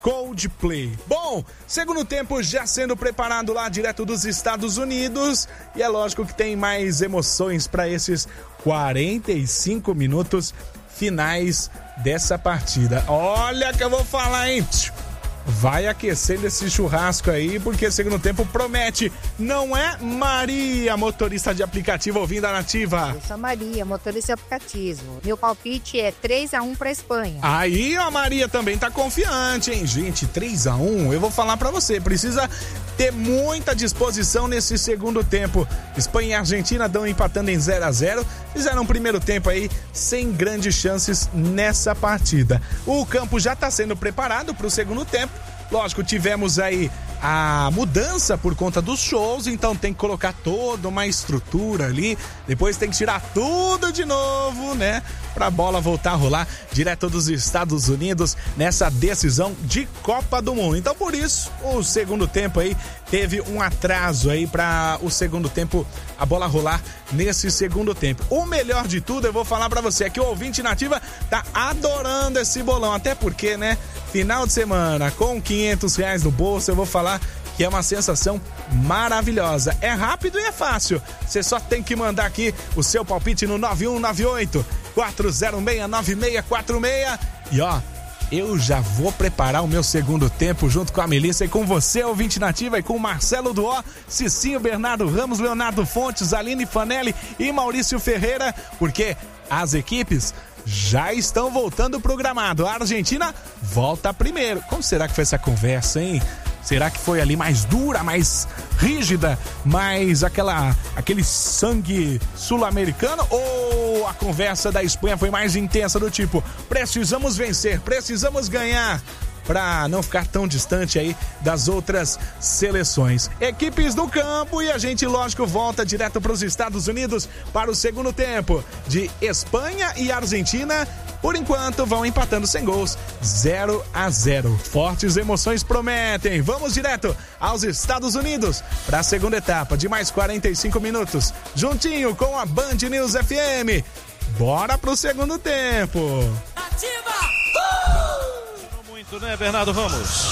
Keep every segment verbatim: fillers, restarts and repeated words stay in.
Coldplay. Bom, segundo tempo já sendo preparado lá direto dos Estados Unidos e é lógico que tem mais emoções para esses quarenta e cinco minutos finais dessa partida. Olha que eu vou falar, hein? Vai aquecendo esse churrasco aí, porque segundo tempo promete. Não é, Maria, motorista de aplicativo ouvindo a Nativa? Eu sou Maria, motorista de aplicativo. Meu palpite é três a um pra Espanha. Aí a Maria também tá confiante, hein? Gente, três a um, eu vou falar pra você, precisa ter muita disposição nesse segundo tempo. Espanha e Argentina dão empatando em zero a zero, fizeram um primeiro tempo aí sem grandes chances nessa partida. O campo já tá sendo preparado pro segundo tempo. Lógico, tivemos aí a mudança por conta dos shows, então tem que colocar toda uma estrutura ali, depois tem que tirar tudo de novo, né? Pra bola voltar a rolar direto dos Estados Unidos nessa decisão de Copa do Mundo. Então por isso, o segundo tempo aí teve um atraso aí pra o segundo tempo, a bola rolar nesse segundo tempo. O melhor de tudo, eu vou falar pra você, é que o ouvinte Nativa tá adorando esse bolão, até porque, né? Final de semana com quinhentos reais no bolso, eu vou falar que é uma sensação maravilhosa. É rápido e é fácil. Você só tem que mandar aqui o seu palpite no nove um nove oito, quatro zero seis, nove seis quatro seis. E ó, eu já vou preparar o meu segundo tempo junto com a Melissa e com você, ouvinte Nativa, e com o Marcelo Duó, Cicinho, Bernardo Ramos, Leonardo Fontes, Aline Fanelli e Maurício Ferreira, porque as equipes já estão voltando pro gramado. A Argentina volta primeiro. Como será que foi essa conversa, hein? Será que foi ali mais dura, mais rígida, mais aquela, aquele sangue sul-americano? Ou a conversa da Espanha foi mais intensa, do tipo, precisamos vencer, precisamos ganhar, para não ficar tão distante aí das outras seleções. Equipes do campo e a gente, lógico, volta direto para os Estados Unidos para o segundo tempo de Espanha e Argentina. Por enquanto vão empatando sem gols, zero a zero. Fortes emoções prometem. Vamos direto aos Estados Unidos para a segunda etapa de mais quarenta e cinco minutos, juntinho com a Band News F M. Bora pro segundo tempo. Ativa! Uh! Né, Bernardo Ramos?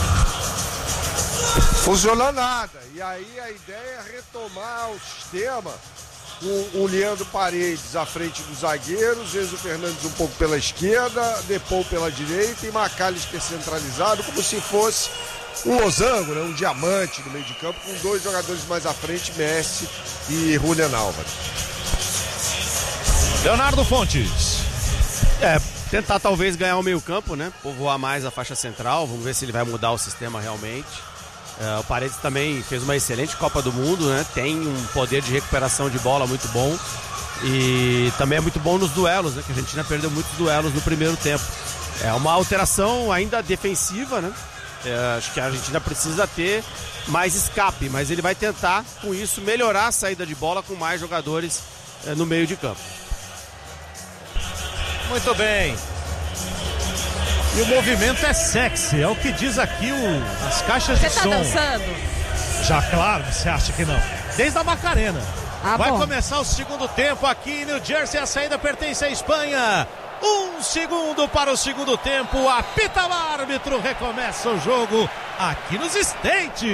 Funcionou nada. E aí a ideia é retomar o sistema com o Leandro Paredes à frente dos zagueiros, Enzo Fernandes um pouco pela esquerda, Depou pela direita e McAllister centralizado, como se fosse um losango, né? Um diamante no meio de campo, com dois jogadores mais à frente, Messi e Julián Álvares. Leonardo Fontes. É, tentar talvez ganhar o meio campo, né? Povoar mais a faixa central, vamos ver se ele vai mudar o sistema realmente. É, o Paredes também fez uma excelente Copa do Mundo, né? Tem um poder de recuperação de bola muito bom e também é muito bom nos duelos, né? Que a Argentina perdeu muitos duelos no primeiro tempo. É uma alteração ainda defensiva, né? É, acho que a Argentina precisa ter mais escape, mas ele vai tentar com isso melhorar a saída de bola com mais jogadores é, no meio de campo. Muito bem. E o movimento é sexy, é o que diz aqui o, as caixas Você de tá som. dançando? Já, claro, você acha que não? Desde a Macarena. Ah, vai bom. começar o segundo tempo aqui em New Jersey, a saída pertence à Espanha. Um segundo para o segundo tempo, apita o árbitro, recomeça o jogo aqui nos States.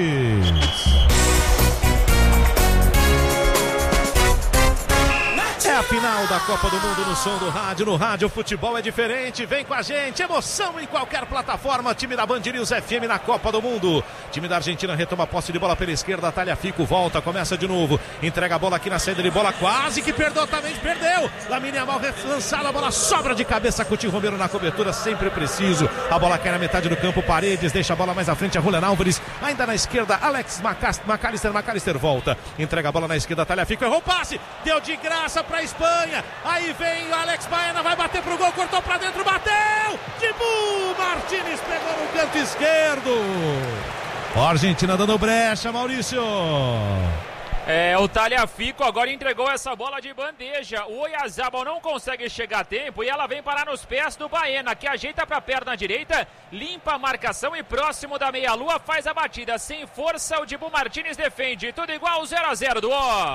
É a final da Copa do Mundo no som do rádio. No rádio, o futebol é diferente. Vem com a gente. Emoção em qualquer plataforma. Time da Band News F M na Copa do Mundo. Time da Argentina retoma a posse de bola pela esquerda. Talhafico volta, começa de novo. Entrega a bola aqui na saída de bola. Quase que perdeu, também perdeu. Lamine Yamal lançada. A bola sobra de cabeça. Coutinho Romero na cobertura, sempre preciso. A bola cai na metade do campo. Paredes deixa a bola mais à frente. A Julián Álvares. Ainda na esquerda, Alex McAllister. McAllister volta. Entrega a bola na esquerda. Talhafico errou o passe. Deu de graça para Espanha, aí vem o Alex Baena, vai bater pro gol, cortou pra dentro, bateu, Dibu Martínez pegou no canto esquerdo. A Argentina dando brecha, Maurício. É, o Talhafico agora entregou essa bola de bandeja. O Oyarzabal não consegue chegar a tempo e ela vem parar nos pés do Baena, que ajeita para a perna direita, limpa a marcação e próximo da meia-lua faz a batida. Sem força, o Dibu Martínez defende. Tudo igual, zero a zero do O.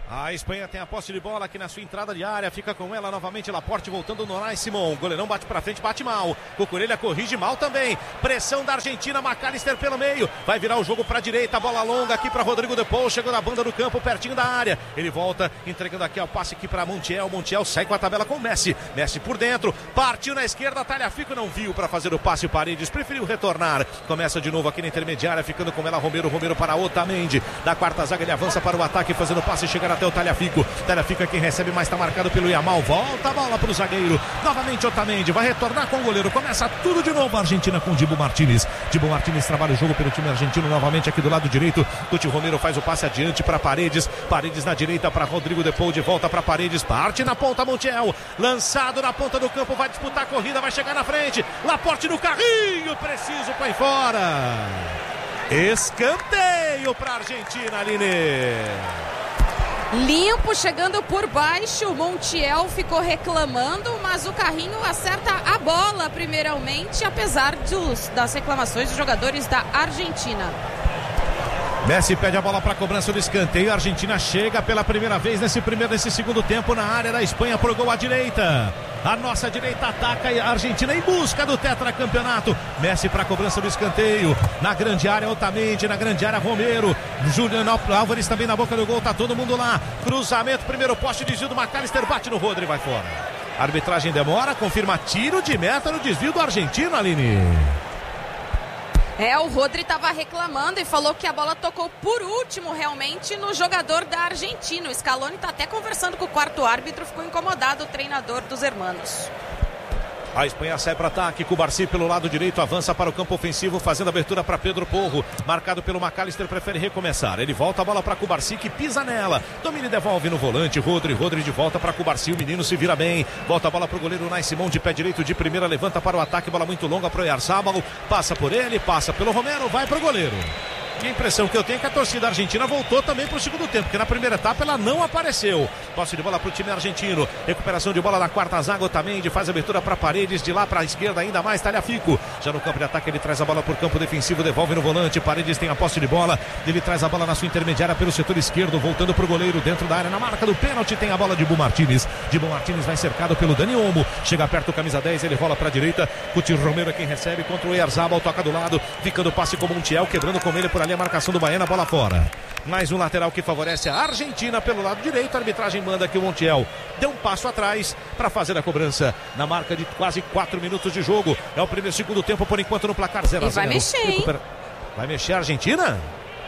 A Espanha tem a posse de bola aqui na sua entrada de área, fica com ela novamente, Laporte voltando no Nai Simon, o goleirão bate pra frente, bate mal, Cucurella corrige mal também, pressão da Argentina, McAllister pelo meio, vai virar o jogo pra direita, bola longa aqui pra Rodrigo De Paul, chegou na banda do campo, pertinho da área, ele volta, entregando aqui o passe aqui pra Montiel, Montiel sai com a tabela com o Messi, Messi por dentro, partiu na esquerda, Tagliafico não viu pra fazer o passe, o Paredes preferiu retornar, começa de novo aqui na intermediária, ficando com ela Romero, Romero para Otamendi, da quarta zaga ele avança para o ataque, fazendo o passe, chegando até o Tagliafico, Tagliafico é quem recebe, mas está marcado pelo Yamal, volta a bola para o zagueiro, novamente Otamendi, vai retornar com o goleiro, começa tudo de novo a Argentina com o Dibu Martínez, Dibu Martínez trabalha o jogo pelo time argentino, novamente aqui do lado direito, Tuti Romero faz o passe adiante para Paredes, Paredes na direita para Rodrigo De Paul, de volta para Paredes, parte na ponta Montiel, lançado na ponta do campo, vai disputar a corrida, vai chegar na frente, Laporte no carrinho, preciso, põe fora, escanteio para a Argentina, Aline. Limpo, chegando por baixo, Montiel ficou reclamando, mas o carrinho acerta a bola primeiramente, apesar dos, das reclamações dos jogadores da Argentina. Messi pede a bola para a cobrança do escanteio, a Argentina chega pela primeira vez nesse primeiro, nesse segundo tempo na área da Espanha pro gol à direita. A nossa direita ataca a Argentina em busca do tetracampeonato. Messi para a cobrança do escanteio. Na grande área, Otamendi. Na grande área, Romero. Juliano Álvares também na boca do gol. Tá todo mundo lá. Cruzamento, primeiro poste, desvio do McAllister. Bate no Rodri, vai fora. A arbitragem demora, confirma tiro de meta no desvio do argentino, Aline. É, o Rodri estava reclamando e falou que a bola tocou por último realmente no jogador da Argentina. O Scaloni está até conversando com o quarto árbitro, ficou incomodado o treinador dos hermanos. A Espanha sai para ataque, Cubarsí pelo lado direito, avança para o campo ofensivo, fazendo abertura para Pedro Porro, marcado pelo McAllister, prefere recomeçar, ele volta a bola para Cubarsí, que pisa nela, domina e devolve no volante, Rodri, Rodri de volta para Cubarsí, o menino se vira bem, volta a bola para o goleiro Nai Simon, de pé direito de primeira, levanta para o ataque, bola muito longa para o Oyarzabal, passa por ele, passa pelo Romero, vai para o goleiro. E a impressão que eu tenho é que a torcida argentina voltou também para o segundo tempo, porque na primeira etapa ela não apareceu. Posse de bola para o time argentino, recuperação de bola na quarta zaga, Otamendi faz abertura para Paredes, de lá para a esquerda ainda mais, Tagliafico, já no campo de ataque ele traz a bola por campo defensivo, devolve no volante, Paredes tem a posse de bola, ele traz a bola na sua intermediária pelo setor esquerdo, voltando para o goleiro dentro da área, na marca do pênalti tem a bola de Dibu Martínez, Dibu Martínez vai cercado pelo Dani Olmo, chega perto o camisa dez, ele rola para a direita, Cuti Romero é quem recebe contra o Oyarzabal, toca do lado, ficando o passe com o Montiel, quebrando com ele por ali a marcação do Baena, bola fora. Mais um lateral que favorece a Argentina pelo lado direito. A arbitragem manda que o Montiel dê um passo atrás para fazer a cobrança na marca de quase quatro minutos de jogo. É o primeiro segundo tempo, por enquanto, no placar zero a zero. E vai mexer, hein? Recupera... Vai mexer a Argentina?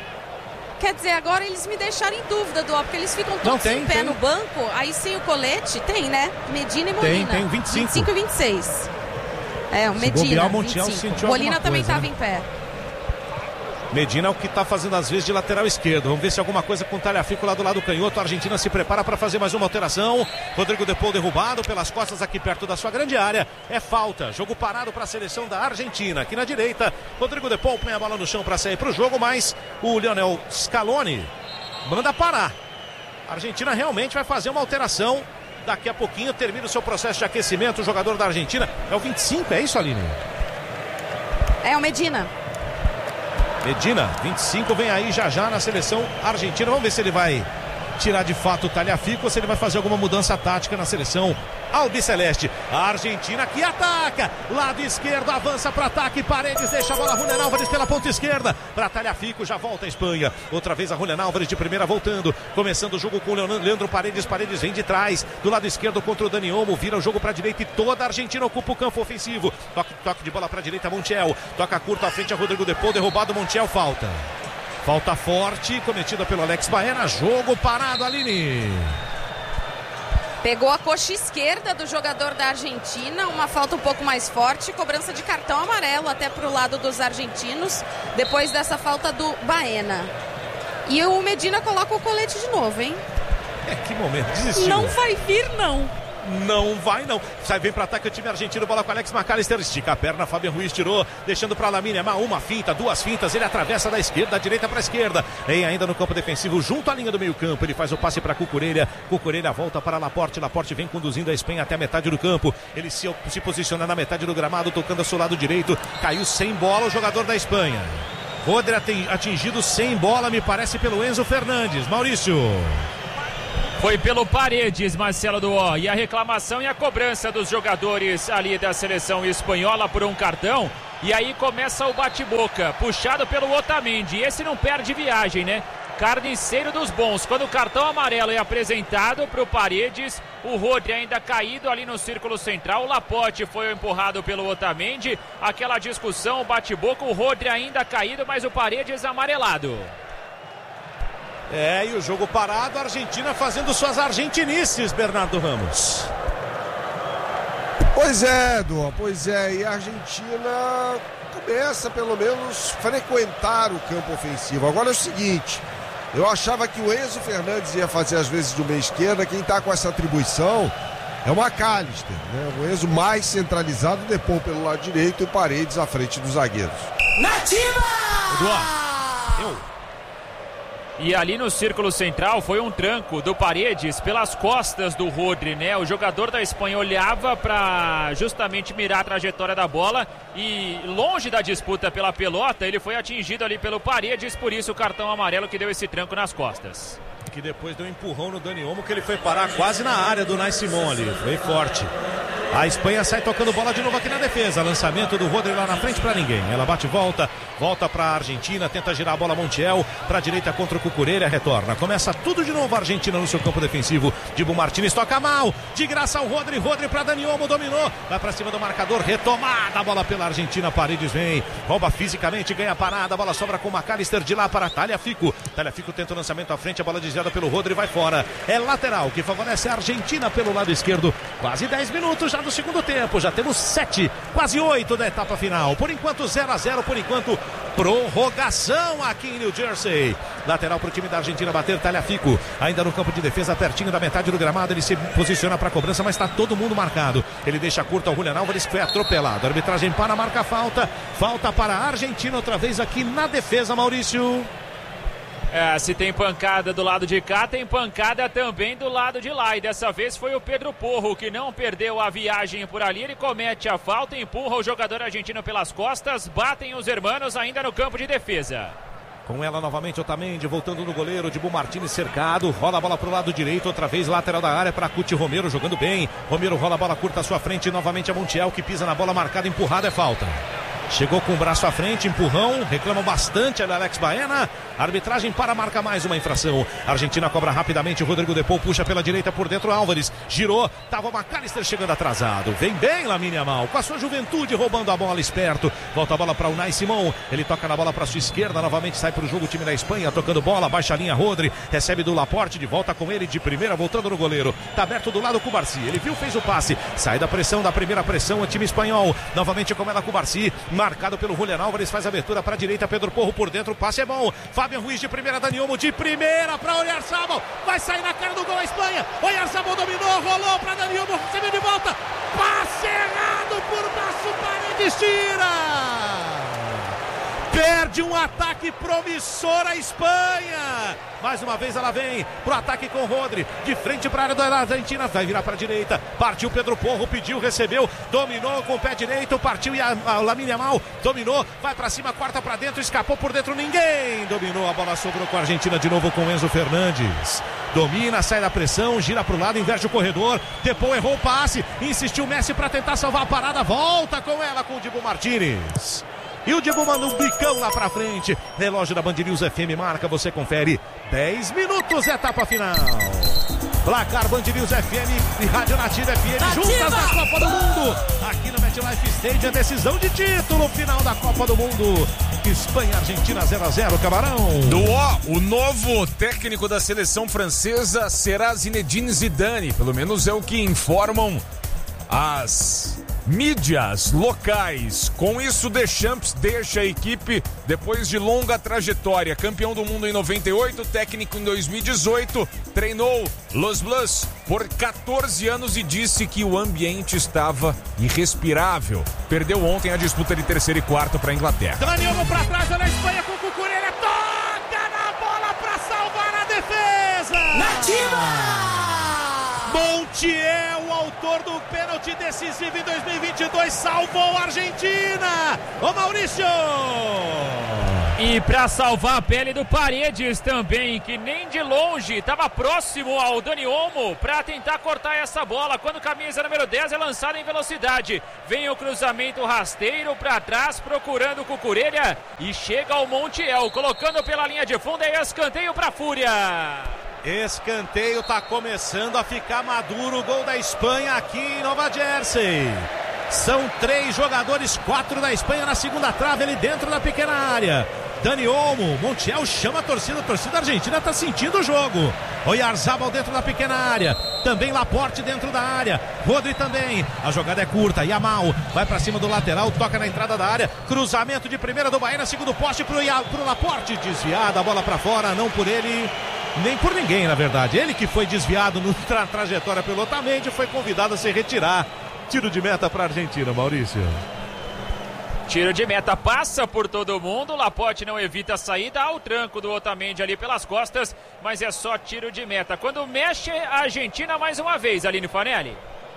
Quer dizer, agora eles me deixaram em dúvida, do porque eles ficam todos tem, em pé tem. no banco, aí sem o colete, tem, né? Medina e Molina. Tem, tem vinte e cinco. vinte e cinco e vinte e seis. É, o Se Medina, bobear, o Montiel vinte e cinco. sentiu Molina alguma também coisa, estava né? em pé. Medina é o que está fazendo às vezes de lateral esquerdo. Vamos ver se alguma coisa com o Tagliafico lá do lado canhoto. A Argentina se prepara para fazer mais uma alteração. Rodrigo De Paul derrubado pelas costas aqui perto da sua grande área. É falta. Jogo parado para a seleção da Argentina. Aqui na direita, Rodrigo De Paul põe a bola no chão para sair para o jogo, mas o Lionel Scaloni manda parar. A Argentina realmente vai fazer uma alteração. Daqui a pouquinho termina o seu processo de aquecimento. O jogador da Argentina é o vinte e cinco, é isso, Aline? É o Medina. Medina, vinte e cinco, vem aí já já na seleção argentina. Vamos ver se ele vai tirar de fato o Tagliafico ou se ele vai fazer alguma mudança tática na seleção albiceleste. A Argentina que ataca, lado esquerdo, avança para ataque, Paredes deixa a bola, Julián Álvares pela ponta esquerda, para Tagliafico, já volta a Espanha, outra vez a Julián Álvares de primeira voltando, começando o jogo com o Leandro Paredes, Paredes vem de trás, do lado esquerdo contra o Dani Olmo, vira o jogo para a direita e toda a Argentina ocupa o campo ofensivo, toque, toque de bola para a direita, Montiel, toca curto à frente a Rodrigo De Paul, derrubado, Montiel, falta. Falta forte, cometida pelo Alex Baena, jogo parado, Aline. Pegou a coxa esquerda do jogador da Argentina, uma falta um pouco mais forte, cobrança de cartão amarelo até para o lado dos argentinos, depois dessa falta do Baena. E o Medina coloca o colete de novo, hein? É, que momento, desistiu. Não vai vir, não. Não vai não, sai, vem para ataque o time argentino, bola com Alex McAllister, estica a perna, Fabian Ruiz tirou, deixando para Lamine Yamal, uma finta, duas fintas, ele atravessa da esquerda, da direita para a esquerda, vem ainda no campo defensivo, junto à linha do meio campo, ele faz o passe para Cucurella, Cucurella volta para Laporte, Laporte vem conduzindo a Espanha até a metade do campo, ele se, se posiciona na metade do gramado, tocando ao seu lado direito, caiu sem bola o jogador da Espanha, Rodri atingido sem bola, me parece pelo Enzo Fernandes, Maurício. Foi pelo Paredes, Marcelo Duó. E a reclamação e a cobrança dos jogadores ali da seleção espanhola por um cartão. E aí começa o bate-boca, puxado pelo Otamendi. Esse não perde viagem, né? Carniceiro dos bons. Quando o cartão amarelo é apresentado para o Paredes, o Rodri ainda caído ali no círculo central. O Laporte foi empurrado pelo Otamendi. Aquela discussão, o bate-boca, o Rodri ainda caído, mas o Paredes amarelado. É, e o jogo parado, a Argentina fazendo suas argentinices, Bernardo Ramos. Pois é, Dua, pois é, e a Argentina começa pelo menos frequentar o campo ofensivo. Agora é o seguinte, eu achava que o Enzo Fernandes ia fazer as vezes de uma esquerda, quem está com essa atribuição é o McAllister, né? O Enzo mais centralizado, depois pelo lado direito e o Paredes à frente dos zagueiros. Nativa! Eduardo, eu... E ali no círculo central foi um tranco do Paredes pelas costas do Rodri, né? O jogador da Espanha olhava para justamente mirar a trajetória da bola e longe da disputa pela pelota, ele foi atingido ali pelo Paredes, por isso o cartão amarelo que deu esse tranco nas costas. Que depois deu um empurrão no Dani Olmo, que ele foi parar quase na área do Nai Simon ali, foi forte. A Espanha sai tocando bola de novo aqui na defesa. Lançamento do Rodri lá na frente para ninguém. Ela bate e volta, volta para a Argentina, tenta girar a bola Montiel, para a direita contra o Cucurella, retorna. Começa tudo de novo a Argentina no seu campo defensivo. Dibu Martínez toca mal, de graça o Rodri, Rodri para Dani Olmo, dominou, vai para cima do marcador, retomada a bola pela Argentina, Paredes vem, rouba fisicamente, ganha a parada, a bola sobra com o McAllister de lá para Tagliafico. Tagliafico tenta o lançamento à frente, a bola desviada pelo Rodri, vai fora. É lateral que favorece a Argentina pelo lado esquerdo. Quase dez minutos já do segundo tempo, já temos sete, quase oito da etapa final. Por enquanto zero a zero, por enquanto prorrogação aqui em New Jersey. Lateral para o time da Argentina bater, Tagliafico ainda no campo de defesa, pertinho da metade do gramado, ele se posiciona para a cobrança, mas está todo mundo marcado. Ele deixa curto ao Julián Álvares, que foi atropelado. A arbitragem para, marca falta, falta para a Argentina outra vez aqui na defesa, Maurício. É, se tem pancada do lado de cá, tem pancada também do lado de lá. E dessa vez foi o Pedro Porro que não perdeu a viagem por ali. Ele comete a falta, empurra o jogador argentino pelas costas. Batem os hermanos ainda no campo de defesa. Com ela novamente Otamendi, voltando no goleiro, Dibu Martínez cercado, rola a bola pro lado direito, outra vez lateral da área para Cuti Romero jogando bem. Romero rola a bola curta à sua frente, novamente a Montiel que pisa na bola marcada, empurrada, é falta. Chegou com o braço à frente, empurrão, reclama bastante ali Alex Baena. Arbitragem para, marca mais uma infração. A Argentina cobra rapidamente, Rodrigo Depou puxa pela direita por dentro, Álvares girou, tava o McAllister chegando atrasado. Vem bem Lamine Yamal, com a sua juventude roubando a bola esperto. Volta a bola para o Unai Simon, ele toca na bola para sua esquerda, novamente sai para o jogo o time da Espanha, tocando bola, baixa a linha Rodri, recebe do Laporte, de volta com ele de primeira, voltando no goleiro. Tá aberto do lado com o Barci, ele viu, fez o passe, sai da pressão, da primeira pressão, o time espanhol, novamente com ela com o Barci, marcado pelo Julián Álvares, faz a abertura para a direita, Pedro Porro por dentro, o passe é bom, Fábio Ruiz de primeira, Dani Olmo de primeira para Oyarzabal, vai sair na cara do gol a Espanha, Oyarzabal dominou, rolou para Dani Olmo, recebeu de volta, passe errado por baixo, Paredes tira! Perde um ataque promissor a Espanha. Mais uma vez ela vem pro ataque com o Rodri. De frente para a área da Argentina. Vai virar para a direita. Partiu Pedro Porro. Pediu, recebeu. Dominou com o pé direito. Partiu e a, a Lamine Yamal. Dominou. Vai para cima. Quarta para dentro. Escapou por dentro. Ninguém dominou. A bola sobrou com a Argentina de novo com Enzo Fernandes. Domina, sai da pressão. Gira para o lado. Inverte o corredor. Depou, errou o passe. Insistiu Messi para tentar salvar a parada. Volta com ela com o Dibu Martínez. E o Dibu manda um bicão lá pra frente. Relógio da Band News F M marca, você confere. dez minutos, etapa final. Placar Band News F M e Rádio Nativa F M Nativa! Juntas na Copa do Mundo. Aqui no MetLife Stadium, decisão de título final da Copa do Mundo. Espanha, Argentina zero a zero, Camarão. Duó, o novo técnico da seleção francesa será Zinedine Zidane. Pelo menos é o que informam as mídias locais. Com isso, Deschamps deixa a equipe depois de longa trajetória. Campeão do mundo em noventa e oito, técnico em dois mil e dezoito, treinou Los Blues por quatorze anos e disse que o ambiente estava irrespirável. Perdeu ontem a disputa de terceiro e quarto para a Inglaterra. Dani Olmo para trás, olha a Espanha com o Cucurella, toca na bola para salvar a defesa. Nativa! Montiel, o autor do pênalti decisivo em dois mil e vinte e dois, salvou a Argentina. Ô Maurício! E para salvar a pele do Paredes também, que nem de longe estava próximo ao Dani Olmo para tentar cortar essa bola. Quando camisa número dez é lançada em velocidade, vem o cruzamento rasteiro para trás, procurando o Cucurella e chega ao Montiel, colocando pela linha de fundo, é escanteio para a Fúria. Escanteio tá começando a ficar maduro, o gol da Espanha aqui em Nova Jersey. São três jogadores, quatro da Espanha na segunda trave, ali dentro da pequena área. Dani Olmo, Montiel chama a torcida, a torcida argentina tá sentindo o jogo. Oyarzabal dentro da pequena área, também Laporte dentro da área, Rodri também, a jogada é curta, Yamal vai pra cima do lateral, toca na entrada da área, cruzamento de primeira do Bahia, segundo poste pro, pro Laporte, desviada a bola pra fora, não por ele, nem por ninguém na verdade, ele que foi desviado na tra trajetória pelo Otamendi, foi convidado a se retirar. Tiro de meta para a Argentina, Maurício. Tiro de meta, passa por todo mundo, Laporte não evita a saída, ao tranco do Otamendi ali pelas costas, mas é só tiro de meta. Quando mexe a Argentina mais uma vez, Aline Fanelli.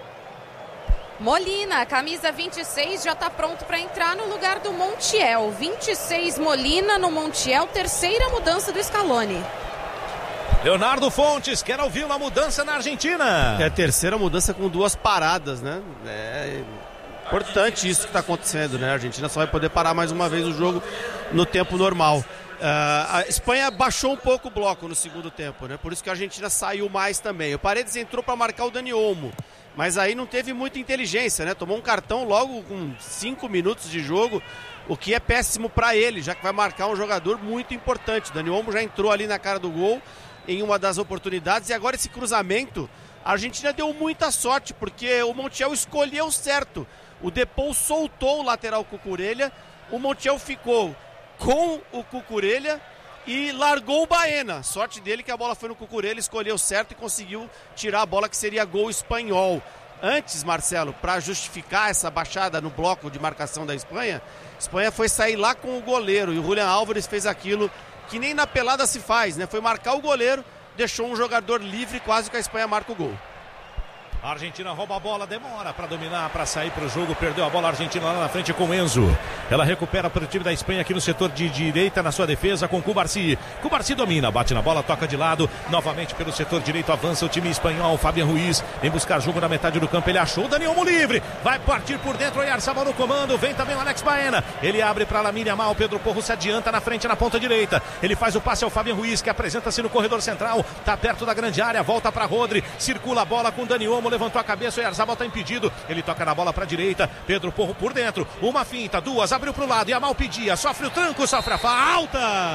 Molina, camisa vinte e seis, já está pronto para entrar no lugar do Montiel. vinte e seis Molina no Montiel, terceira mudança do Scaloni. Leonardo Fontes, quer ouvir uma mudança na Argentina. É a terceira mudança com duas paradas, né? É importante isso que está acontecendo, né? A Argentina só vai poder parar mais uma vez o jogo no tempo normal. Uh, a Espanha baixou um pouco o bloco no segundo tempo, né? Por isso que a Argentina saiu mais também. O Paredes entrou para marcar o Dani Olmo, mas aí não teve muita inteligência, né? Tomou um cartão logo com cinco minutos de jogo, o que é péssimo para ele, já que vai marcar um jogador muito importante. Dani Olmo já entrou ali na cara do gol em uma das oportunidades, e agora esse cruzamento, a Argentina deu muita sorte, porque o Montiel escolheu certo. O Depou soltou o lateral Cucurella, o Montiel ficou com o Cucurella e largou o Baena. Sorte dele que a bola foi no Cucurella, escolheu certo e conseguiu tirar a bola que seria gol espanhol. Antes, Marcelo, para justificar essa baixada no bloco de marcação da Espanha, a Espanha foi sair lá com o goleiro, e o Julián Álvares fez aquilo que nem na pelada se faz, né? Foi marcar o goleiro, deixou um jogador livre, quase que a Espanha marca o gol. A Argentina rouba a bola, demora para dominar, para sair para o jogo, perdeu a bola a Argentina lá na frente com o Enzo. Ela recupera para o time da Espanha aqui no setor de direita, na sua defesa com Cubarsi. Cubarsi domina, bate na bola, toca de lado, novamente pelo setor direito, avança o time espanhol, Fabián Ruiz, em buscar jogo na metade do campo, ele achou o Dani Olmo livre, vai partir por dentro, Oyarzabal no comando, vem também o Alex Baena, ele abre para Lamine Yamal, Pedro Porro se adianta na frente, na ponta direita, ele faz o passe ao Fabián Ruiz, que apresenta-se no corredor central, tá perto da grande área, volta para Rodri, circula a bola com Dani Olmo, levantou a cabeça, o Oyarzabal está impedido, ele toca na bola para a direita, Pedro Porro por dentro, uma finta, duas, abriu para o lado, Yamal pedia, sofre o tranco, sofre a falta,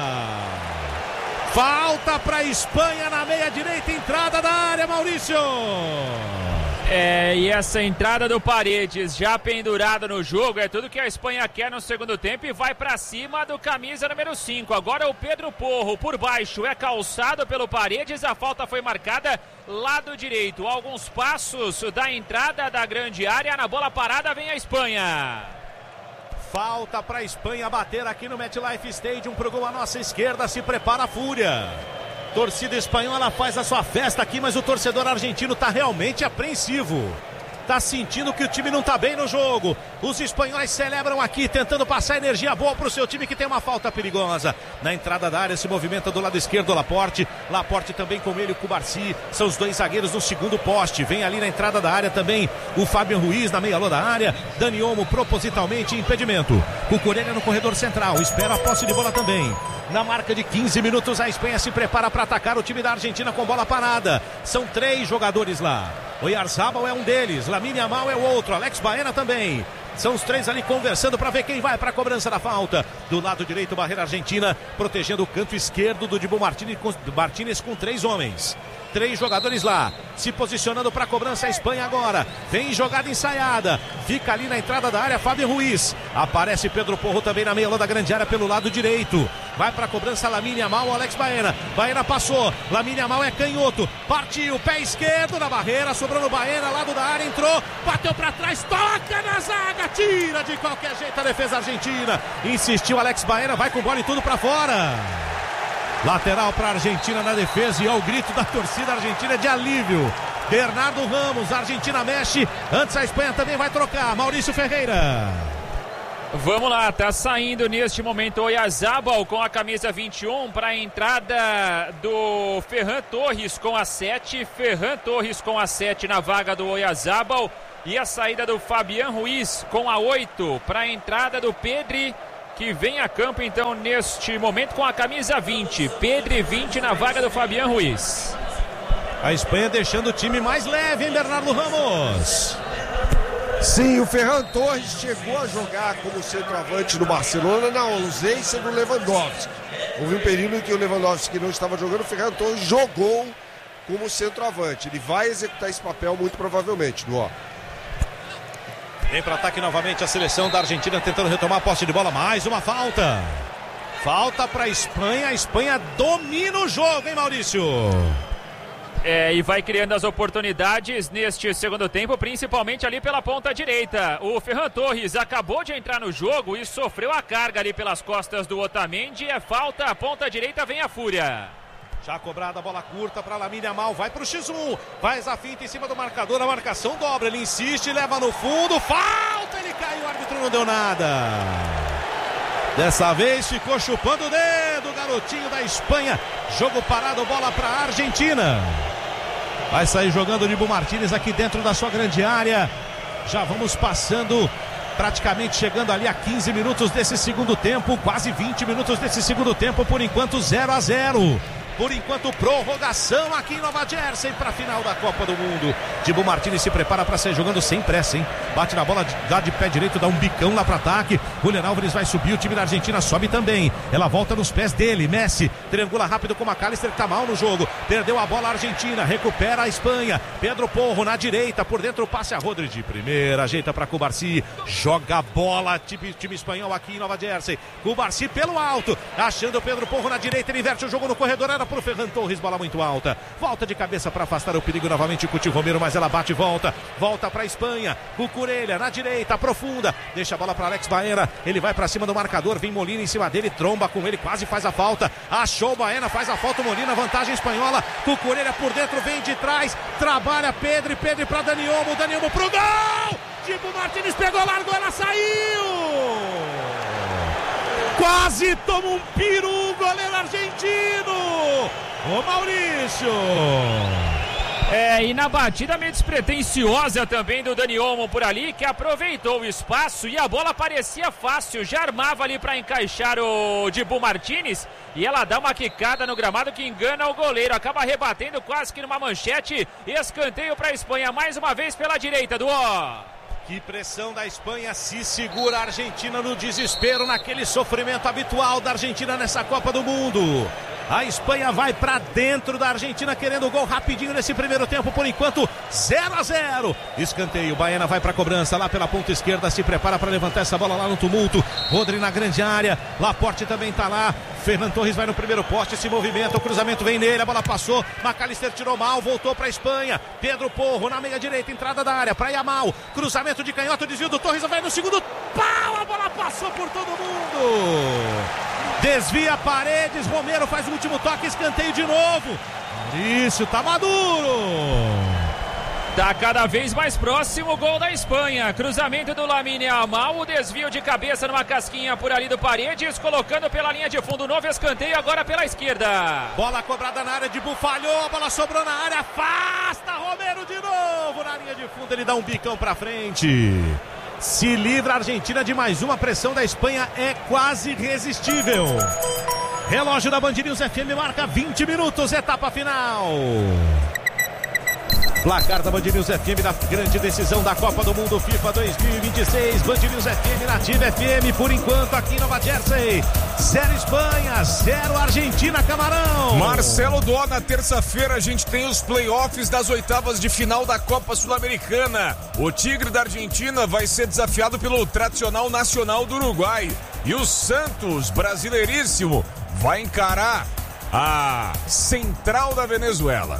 falta para a Espanha na meia direita, entrada da área, Maurício. É, e essa entrada do Paredes já pendurada no jogo é tudo que a Espanha quer no segundo tempo e vai pra cima do camisa número cinco. Agora o Pedro Porro por baixo é calçado pelo Paredes, a falta foi marcada lado direito. Alguns passos da entrada da grande área, na bola parada vem a Espanha. Falta para a Espanha bater aqui no MetLife Stadium pro gol à nossa esquerda, se prepara a Fúria. Torcida espanhola faz a sua festa aqui, mas o torcedor argentino está realmente apreensivo. Está sentindo que o time não está bem no jogo. Os espanhóis celebram aqui, tentando passar energia boa para o seu time, que tem uma falta perigosa. Na entrada da área se movimenta do lado esquerdo o Laporte. Laporte também com ele, o Cubarsi. São os dois zagueiros no segundo poste. Vem ali na entrada da área também o Fabián Ruiz na meia-lua da área. Dani Olmo propositalmente impedimento. Cucurella no corredor central. Espera a posse de bola também. Na marca de quinze minutos, a Espanha se prepara para atacar o time da Argentina com bola parada. São três jogadores lá. Oyarzabal é um deles, Lamine Yamal é o outro, Alex Baena também. São os três ali conversando para ver quem vai para a cobrança da falta. Do lado direito, barreira argentina, protegendo o canto esquerdo do Dibu Martínez com, Martínez com três homens. Três jogadores lá, se posicionando para a cobrança a Espanha agora. Vem jogada ensaiada, fica ali na entrada da área Fabián Ruiz. Aparece Pedro Porro também na meia-lua da grande área pelo lado direito. Vai para a cobrança Lamine Yamal, Alex Baena. Baena passou, Lamine Yamal é canhoto. Partiu, pé esquerdo na barreira, sobrou no Baena, lado da área, entrou, bateu para trás, toca na zaga, tira de qualquer jeito a defesa argentina. Insistiu Alex Baena, vai com bola e tudo para fora. Lateral para a Argentina na defesa e ao grito da torcida argentina de alívio. Bernardo Ramos, a Argentina mexe, antes a Espanha também vai trocar. Maurício Ferreira. Vamos lá, tá saindo neste momento o Oyarzabal com a camisa vinte e um para a entrada do Ferran Torres com a sete. Ferran Torres com a sete na vaga do Oyarzabal. E a saída do Fabián Ruiz com a oito para a entrada do Pedri, que vem a campo então neste momento com a camisa vinte. Pedri vinte na vaga do Fabián Ruiz. A Espanha deixando o time mais leve, hein, Bernardo Ramos? Sim, o Ferran Torres chegou a jogar como centroavante no Barcelona na ausência do Lewandowski. Houve um período em que o Lewandowski não estava jogando, o Ferran Torres jogou como centroavante. Ele vai executar esse papel muito provavelmente, Duó. Vem para ataque novamente a seleção da Argentina tentando retomar a posse de bola. Mais uma falta. Falta para a Espanha. A Espanha domina o jogo, hein, Maurício? É, e vai criando as oportunidades neste segundo tempo, principalmente ali pela ponta direita. O Ferran Torres acabou de entrar no jogo e sofreu a carga ali pelas costas do Otamendi. É falta, a ponta direita vem a fúria. Já cobrada a bola curta para Lamine Yamal, vai para o X um, faz a finta em cima do marcador, a marcação dobra, ele insiste, leva no fundo, falta, ele cai, o árbitro não deu nada. Dessa vez ficou chupando o dedo, o garotinho da Espanha, jogo parado, bola para a Argentina. Vai sair jogando o Dibu Martínez aqui dentro da sua grande área, já vamos passando, praticamente chegando ali a quinze minutos desse segundo tempo, quase vinte minutos desse segundo tempo, por enquanto zero a zero. Por enquanto, prorrogação aqui em Nova Jersey para a final da Copa do Mundo. Dibu Martínez se prepara para sair jogando sem pressa, hein? Bate na bola, dá de pé direito, dá um bicão lá para ataque. Julián Álvares vai subir, o time da Argentina sobe também. Ela volta nos pés dele, Messi triangula rápido com o McAllister, que tá mal no jogo. Perdeu a bola a Argentina, recupera a Espanha. Pedro Porro na direita, por dentro o passe a Rodri de primeira, ajeita para Cubarsí. Joga a bola, time, time espanhol aqui em Nova Jersey. Cubarsí pelo alto, achando o Pedro Porro na direita, ele inverte o jogo no corredor, era pro Ferran Torres, bola muito alta, volta de cabeça para afastar o perigo novamente, Cuti Romero, mas ela bate e volta, volta para a Espanha, Cucurella na direita, aprofunda, deixa a bola para Alex Baena, ele vai para cima do marcador, vem Molina em cima dele, tromba com ele, quase faz a falta, achou o Baena, faz a falta, Molina, vantagem espanhola, Cucurella por dentro, vem de trás, trabalha Pedri, Pedri para Dani Olmo, Dani Olmo pro gol, Dibu Martínez pegou, largou, ela saiu! Quase toma um peru o goleiro argentino. Ô Maurício. É, e na batida meio despretensiosa também do Dani Olmo por ali, que aproveitou o espaço e a bola parecia fácil, já armava ali para encaixar o Dibu Martínez e ela dá uma quicada no gramado que engana o goleiro, acaba rebatendo quase que numa manchete, escanteio para a Espanha mais uma vez pela direita do O. Que pressão da Espanha, se segura a Argentina no desespero, naquele sofrimento habitual da Argentina nessa Copa do Mundo. A Espanha vai para dentro da Argentina querendo o gol rapidinho nesse primeiro tempo, por enquanto zero a zero. Escanteio, Baena vai para a cobrança lá pela ponta esquerda, se prepara para levantar essa bola lá no tumulto. Rodri na grande área, Laporte também está lá. Ferran Torres vai no primeiro poste, se movimenta, o cruzamento vem nele, a bola passou, McAllister tirou mal, voltou para a Espanha. Pedro Porro na meia direita, entrada da área para Yamal, cruzamento de canhoto, desvio do Torres, vai no segundo pau, a bola passou por todo mundo. Desvia Paredes, Romero faz o último toque, escanteio de novo. Maurício, tá maduro. Tá cada vez mais próximo o gol da Espanha. Cruzamento do Lamine Yamal, o desvio de cabeça numa casquinha por ali do Paredes, colocando pela linha de fundo, novo escanteio agora pela esquerda. Bola cobrada na área, de falhou, a bola sobrou na área, afasta Romero de novo na linha de fundo, ele dá um bicão pra frente. Se livra a Argentina de mais uma, pressão da Espanha é quase irresistível. Relógio da Band News F M marca vinte minutos, etapa final. Placar da Band News F M na grande decisão da Copa do Mundo FIFA dois mil e vinte e seis. Band News F M, Nativa F M, por enquanto aqui em Nova Jersey. Zero Espanha, zero Argentina, Camarão. Marcelo Dó, na terça-feira a gente tem os playoffs das oitavas de final da Copa Sul-Americana. O Tigre da Argentina vai ser desafiado pelo tradicional Nacional do Uruguai. E o Santos, brasileiríssimo, vai encarar a Central da Venezuela.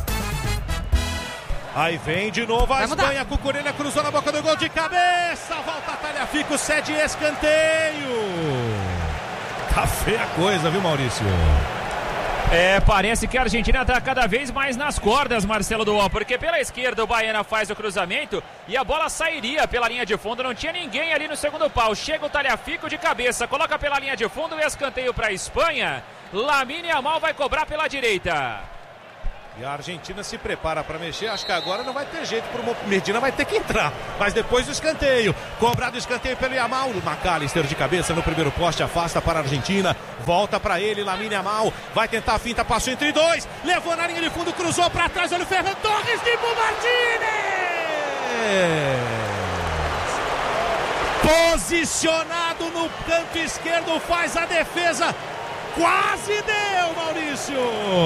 Aí vem de novo a Espanha, Cucurella cruzou na boca do gol de cabeça, volta a Tagliafico, cede escanteio. Tá feia a coisa, viu, Maurício? É, parece que a Argentina está cada vez mais nas cordas, Marcelo Duan, porque pela esquerda o Baena faz o cruzamento e a bola sairia pela linha de fundo, não tinha ninguém ali no segundo pau. Chega o Tagliafico de cabeça, coloca pela linha de fundo e escanteio para a Espanha. Lamine Yamal vai cobrar pela direita. E a Argentina se prepara para mexer. Acho que agora não vai ter jeito pro Medina, vai ter que entrar. Mas depois do escanteio, cobrado o escanteio pelo Yamal. O McAllister de cabeça no primeiro poste, afasta para a Argentina. Volta para ele, Lamine Yamal. Vai tentar a finta, passou entre dois. Levou na linha de fundo, cruzou para trás. Olha o Ferran Torres de Martínez. Posicionado no canto esquerdo, faz a defesa. Quase deu, Maurício.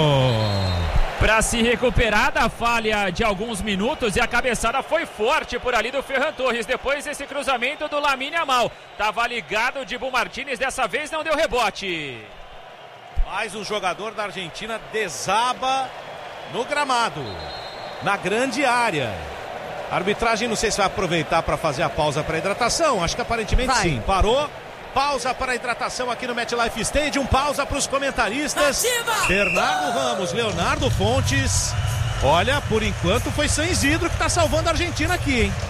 Para se recuperar da falha de alguns minutos, e a cabeçada foi forte por ali do Ferran Torres. Depois esse cruzamento do Lamine Yamal. Tava ligado o Dibu Martínez, dessa vez não deu rebote. Mais um jogador da Argentina desaba no gramado, na grande área. A arbitragem não sei se vai aproveitar para fazer a pausa para hidratação. Acho que aparentemente vai. Sim. Parou. Pausa para a hidratação aqui no MetLife Stadium. Pausa para os comentaristas. Ativa! Bernardo Ramos, Leonardo Fontes. Olha, por enquanto foi San Isidro que está salvando a Argentina aqui, hein?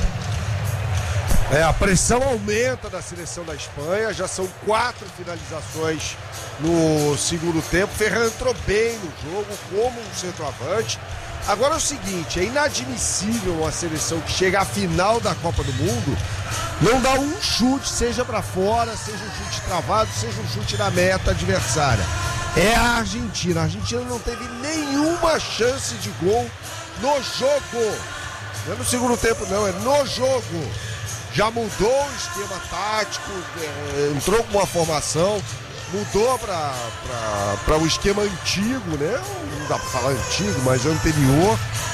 É, a pressão aumenta da seleção da Espanha. Já são quatro finalizações no segundo tempo. Ferran entrou bem no jogo como um centroavante. Agora é o seguinte, é inadmissível uma seleção que chega à final da Copa do Mundo não dar um chute, seja para fora, seja um chute travado, seja um chute na meta adversária. É a Argentina. A Argentina não teve nenhuma chance de gol no jogo. Não é no segundo tempo não, é no jogo. Já mudou o esquema tático, entrou com uma formação, mudou para o esquema antigo, né? Não dá para falar antigo, mas anterior.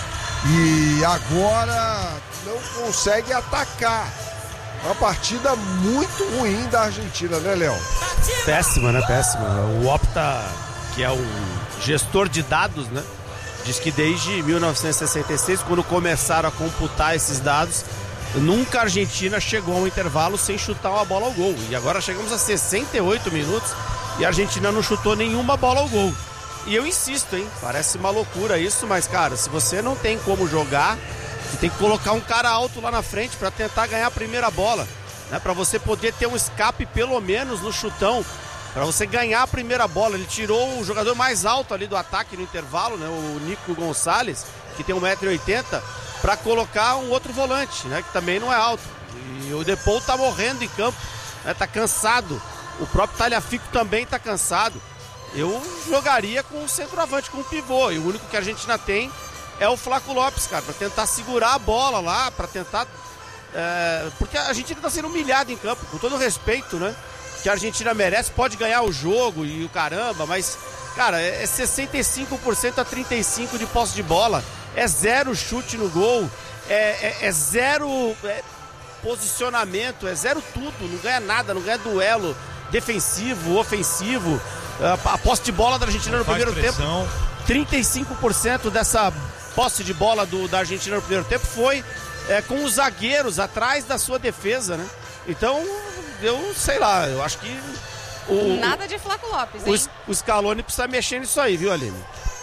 E agora não consegue atacar. Uma partida muito ruim da Argentina, né, Léo? Péssima, né? Péssima. O Opta, que é um gestor de dados, né? Diz que desde mil novecentos e sessenta e seis, quando começaram a computar esses dados, nunca a Argentina chegou a um intervalo sem chutar uma bola ao gol. E agora chegamos a sessenta e oito minutos e a Argentina não chutou nenhuma bola ao gol. E eu insisto, hein? Parece uma loucura isso, mas, cara, se você não tem como jogar, você tem que colocar um cara alto lá na frente para tentar ganhar a primeira bola, né? Para você poder ter um escape pelo menos no chutão, para você ganhar a primeira bola. Ele tirou o jogador mais alto ali do ataque no intervalo, né? O Nico Gonçalves, que tem um metro e oitenta, para colocar um outro volante, né? Que também não é alto. E o Depou tá morrendo em campo, né? Tá cansado. O próprio Tagliafico também tá cansado. Eu jogaria com o centroavante, com o pivô, e o único que a Argentina tem é o Flaco Lopes, cara, para tentar segurar a bola lá, para tentar... É, porque a Argentina tá sendo humilhada em campo, com todo o respeito, né? Que a Argentina merece, pode ganhar o jogo e o caramba, mas, cara, é sessenta e cinco por cento a trinta e cinco por cento de posse de bola, é zero chute no gol, é, é, é zero é, posicionamento, é zero tudo, não ganha nada, não ganha duelo defensivo, ofensivo. A posse de bola da Argentina no Faz primeiro pressão. tempo, trinta e cinco por cento dessa posse de bola do, da Argentina no primeiro tempo foi é, com os zagueiros atrás da sua defesa, né? Então, eu sei lá, eu acho que o, nada de Flaco Lopes, hein? O, o Scaloni precisa mexer nisso aí, viu, Aline?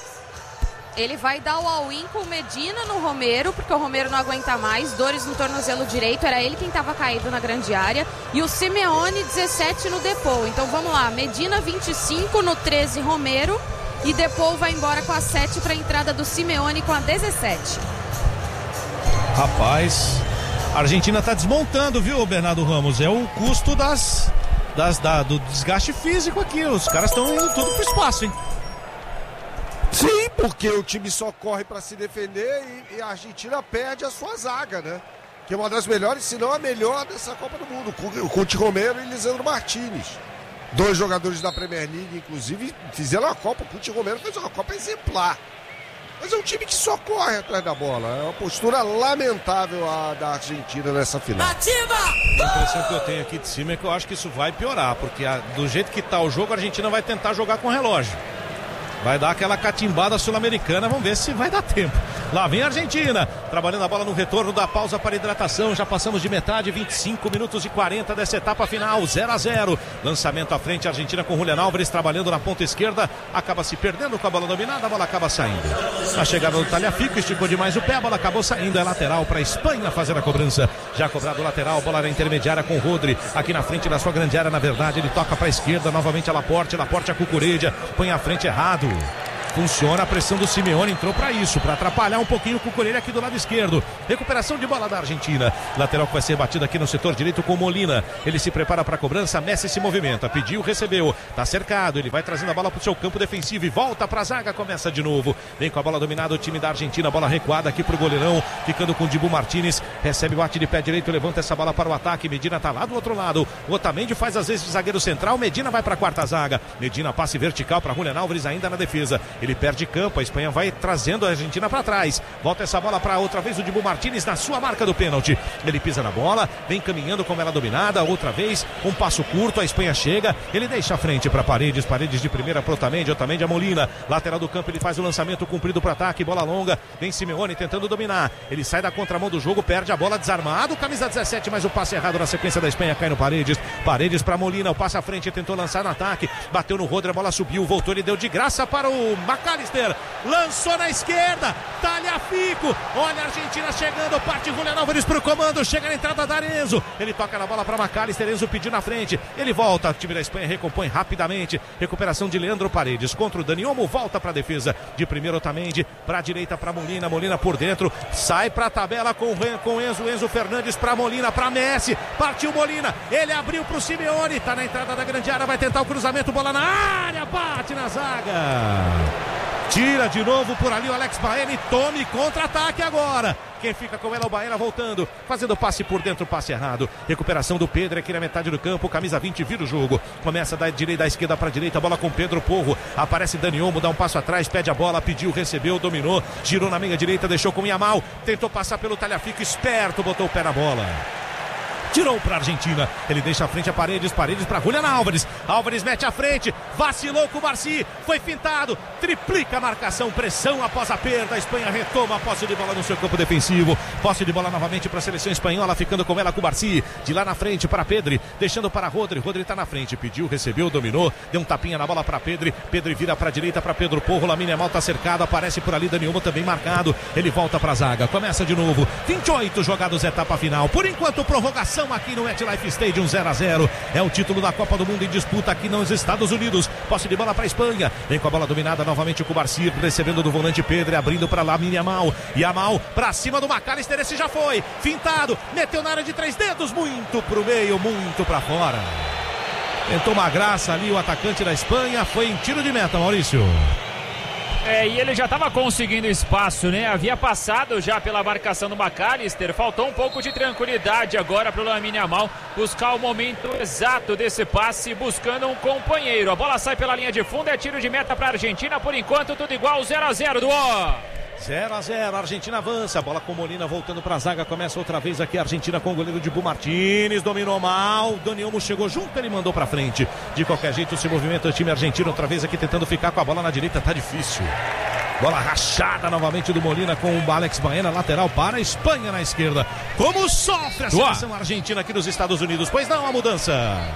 Ele vai dar o all-in com o Medina no Romero, porque o Romero não aguenta mais, dores no tornozelo direito, era ele quem estava caído na grande área, e o Simeone dezessete no Depou. Então vamos lá, Medina vinte e cinco, no treze Romero, e Depou vai embora com a sete para a entrada do Simeone com a dezessete. Rapaz, a Argentina tá desmontando, viu, Bernardo Ramos? É o custo das, das, da, do desgaste físico aqui, os caras estão indo tudo pro espaço, hein? Sim, porque o time só corre para se defender e, e a Argentina perde a sua zaga, né? Que é uma das melhores, se não a melhor dessa Copa do Mundo. O Cuti Romero e Lisandro Martínez. Dois jogadores da Premier League, inclusive, fizeram a Copa. O Cuti Romero fez uma Copa exemplar. Mas é um time que só corre atrás da bola. É uma postura lamentável a da Argentina nessa final. Ativa! A impressão que eu tenho aqui de cima é que eu acho que isso vai piorar, porque a, do jeito que tá o jogo, a Argentina vai tentar jogar com relógio. Vai dar aquela catimbada sul-americana, vamos ver se vai dar tempo. Lá vem a Argentina, trabalhando a bola no retorno da pausa para hidratação. Já passamos de metade, vinte e cinco minutos e quarenta dessa etapa final, zero a zero. Lançamento à frente, a Argentina com Julián Álvares trabalhando na ponta esquerda. Acaba se perdendo com a bola dominada, a bola acaba saindo. A chegada do Tagliafico, esticou demais o pé, a bola acabou saindo. É lateral para a Espanha fazer a cobrança. Já cobrado o lateral, bola na intermediária com o Rodri. Aqui na frente da sua grande área, na verdade, ele toca para a esquerda, novamente a Laporte. Laporte a Cucurella, põe à frente errado. Funciona a pressão do Simeone, entrou para isso, para atrapalhar um pouquinho o Cucurella aqui do lado esquerdo. Recuperação de bola da Argentina. Lateral que vai ser batido aqui no setor direito com Molina. Ele se prepara para a cobrança, Messi se movimenta, pediu, recebeu, tá cercado, ele vai trazendo a bola para o seu campo defensivo e volta para a zaga, começa de novo. Vem com a bola dominada o time da Argentina, bola recuada aqui pro goleirão, ficando com o Dibu Martínez, recebe, bate de pé direito, levanta essa bola para o ataque. Medina tá lá do outro lado. O Otamendi faz às vezes de zagueiro central, Medina vai para a quarta zaga. Medina passe vertical para Julián Álvares ainda na defesa. Ele perde campo, a Espanha vai trazendo a Argentina para trás. Volta essa bola para outra vez o Dibu Martínez na sua marca do pênalti. Ele pisa na bola, vem caminhando com ela dominada, outra vez, um passo curto, a Espanha chega, ele deixa a frente para Paredes, Paredes de primeira para Otamendi, Otamendi a Molina, lateral do campo, ele faz o lançamento comprido para ataque, bola longa, vem Simeone tentando dominar, ele sai da contramão do jogo, perde a bola, desarmado, camisa dezessete, mas o passe errado na sequência da Espanha, cai no Paredes, Paredes para Molina, o passe à frente, tentou lançar no ataque, bateu no Rodri, a bola subiu, voltou, ele deu de graça para o McAllister, lançou na esquerda, Tagliafico, olha a Argentina chegando, parte Julián Álvares pro comando, chega na entrada da Enzo, ele toca na bola para McAllister, Enzo pediu na frente, ele volta, o time da Espanha recompõe rapidamente, recuperação de Leandro Paredes contra o Dani Olmo, volta para a defesa de primeiro Otamendi, para a direita para Molina, Molina por dentro, sai para a tabela com com Enzo, Enzo Fernandes para Molina, para Messi, partiu Molina, ele abriu para o Simeone, tá na entrada da grande área, vai tentar o cruzamento, bola na área, bate na zaga. Tira de novo por ali o Alex Baena e tome contra-ataque agora. Quem fica com ela é o Baena voltando, fazendo passe por dentro, passe errado. Recuperação do Pedro aqui na metade do campo, camisa vinte vira o jogo. Começa da direita, da esquerda para a direita, bola com Pedro Porro. Aparece Dani Olmo, dá um passo atrás, pede a bola, pediu, recebeu, dominou, girou na meia direita, deixou com Yamal, tentou passar pelo Tagliafico, esperto, botou o pé na bola. Tirou para a Argentina, ele deixa a frente a Paredes, Paredes para Julián Álvares, Álvares mete a frente, vacilou com o Marci, foi fintado, triplica a marcação, pressão após a perda, a Espanha retoma a posse de bola no seu campo defensivo, posse de bola novamente para a seleção espanhola, ficando com ela com o Marci, de lá na frente para Pedri, deixando para Rodri, Rodri está na frente, pediu, recebeu, dominou, deu um tapinha na bola para Pedri, Pedri vira para a direita para Pedro Porro, Lamine Yamal está cercado, aparece por ali Dani Olmo também marcado, ele volta para a zaga, começa de novo, vinte e oito jogados, etapa final, por enquanto prorrogação aqui no MetLife Stadium, zero a zero, é o título da Copa do Mundo em disputa aqui nos Estados Unidos, posse de bola para a Espanha, vem com a bola dominada novamente com o Barci, recebendo do volante Pedro, abrindo para Lamine Yamal, Yamal para cima do McAllister, esse já foi, fintado, meteu na área de três dedos, muito pro meio, muito para fora, tentou uma graça ali o atacante da Espanha, foi em tiro de meta, Maurício. É, e ele já estava conseguindo espaço, né? Havia passado já pela marcação do McAllister. Faltou um pouco de tranquilidade agora para o Lamine Yamal buscar o momento exato desse passe, buscando um companheiro. A bola sai pela linha de fundo, é tiro de meta para a Argentina. Por enquanto, tudo igual, zero a zero do O. zero a zero, a Argentina avança, bola com Molina voltando para a zaga, começa outra vez aqui a Argentina com o goleiro Dibu Martínez, dominou mal, Dani Olmo chegou junto, ele mandou para frente, de qualquer jeito se movimenta o time argentino, outra vez aqui tentando ficar com a bola na direita, tá difícil, bola rachada novamente do Molina com o Alex Baena, lateral para a Espanha na esquerda, como sofre a seleção argentina aqui nos Estados Unidos, pois não, a mudança.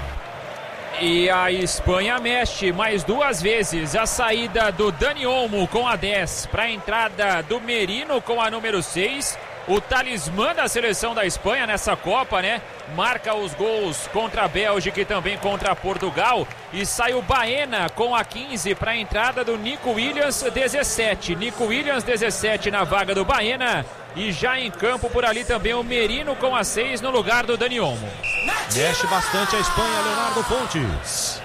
E a Espanha mexe mais duas vezes, a saída do Dani Olmo com a dez para a entrada do Merino com a número seis, o talismã da seleção da Espanha nessa Copa, né? Marca os gols contra a Bélgica e também contra Portugal, e sai o Baena com a quinze para a entrada do Nico Williams, dezessete. Nico Williams, dezessete na vaga do Baena, e já em campo por ali também o Merino com a seis no lugar do Dani Olmo. Mexe bastante a Espanha, Leonardo Pontes.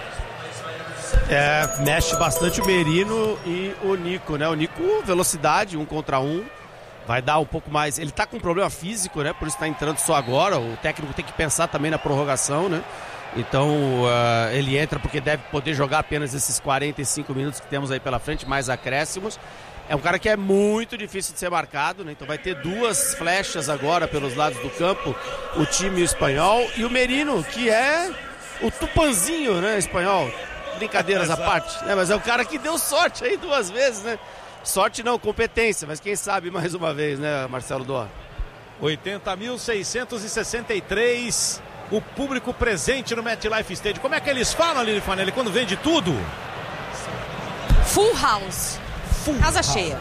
É, mexe bastante o Merino e o Nico, né? O Nico, velocidade, um contra um. Vai dar um pouco mais. Ele tá com um problema físico, né? Por isso tá entrando só agora. O técnico tem que pensar também na prorrogação, né? Então uh, ele entra porque deve poder jogar apenas esses quarenta e cinco minutos que temos aí pela frente, mais acréscimos. É um cara que é muito difícil de ser marcado, né? Então vai ter duas flechas agora pelos lados do campo, o time espanhol, e o Merino, que é o tupanzinho, né, espanhol. Brincadeiras à parte, né? Mas é o cara que deu sorte aí duas vezes, né? Sorte não, competência, mas quem sabe mais uma vez, né, Marcelo Dó? oitenta mil seiscentos e sessenta e três, o público presente no MetLife Stadium. Como é que eles falam, Lili Fanelli, quando vende tudo? Full house. Full Casa house. cheia.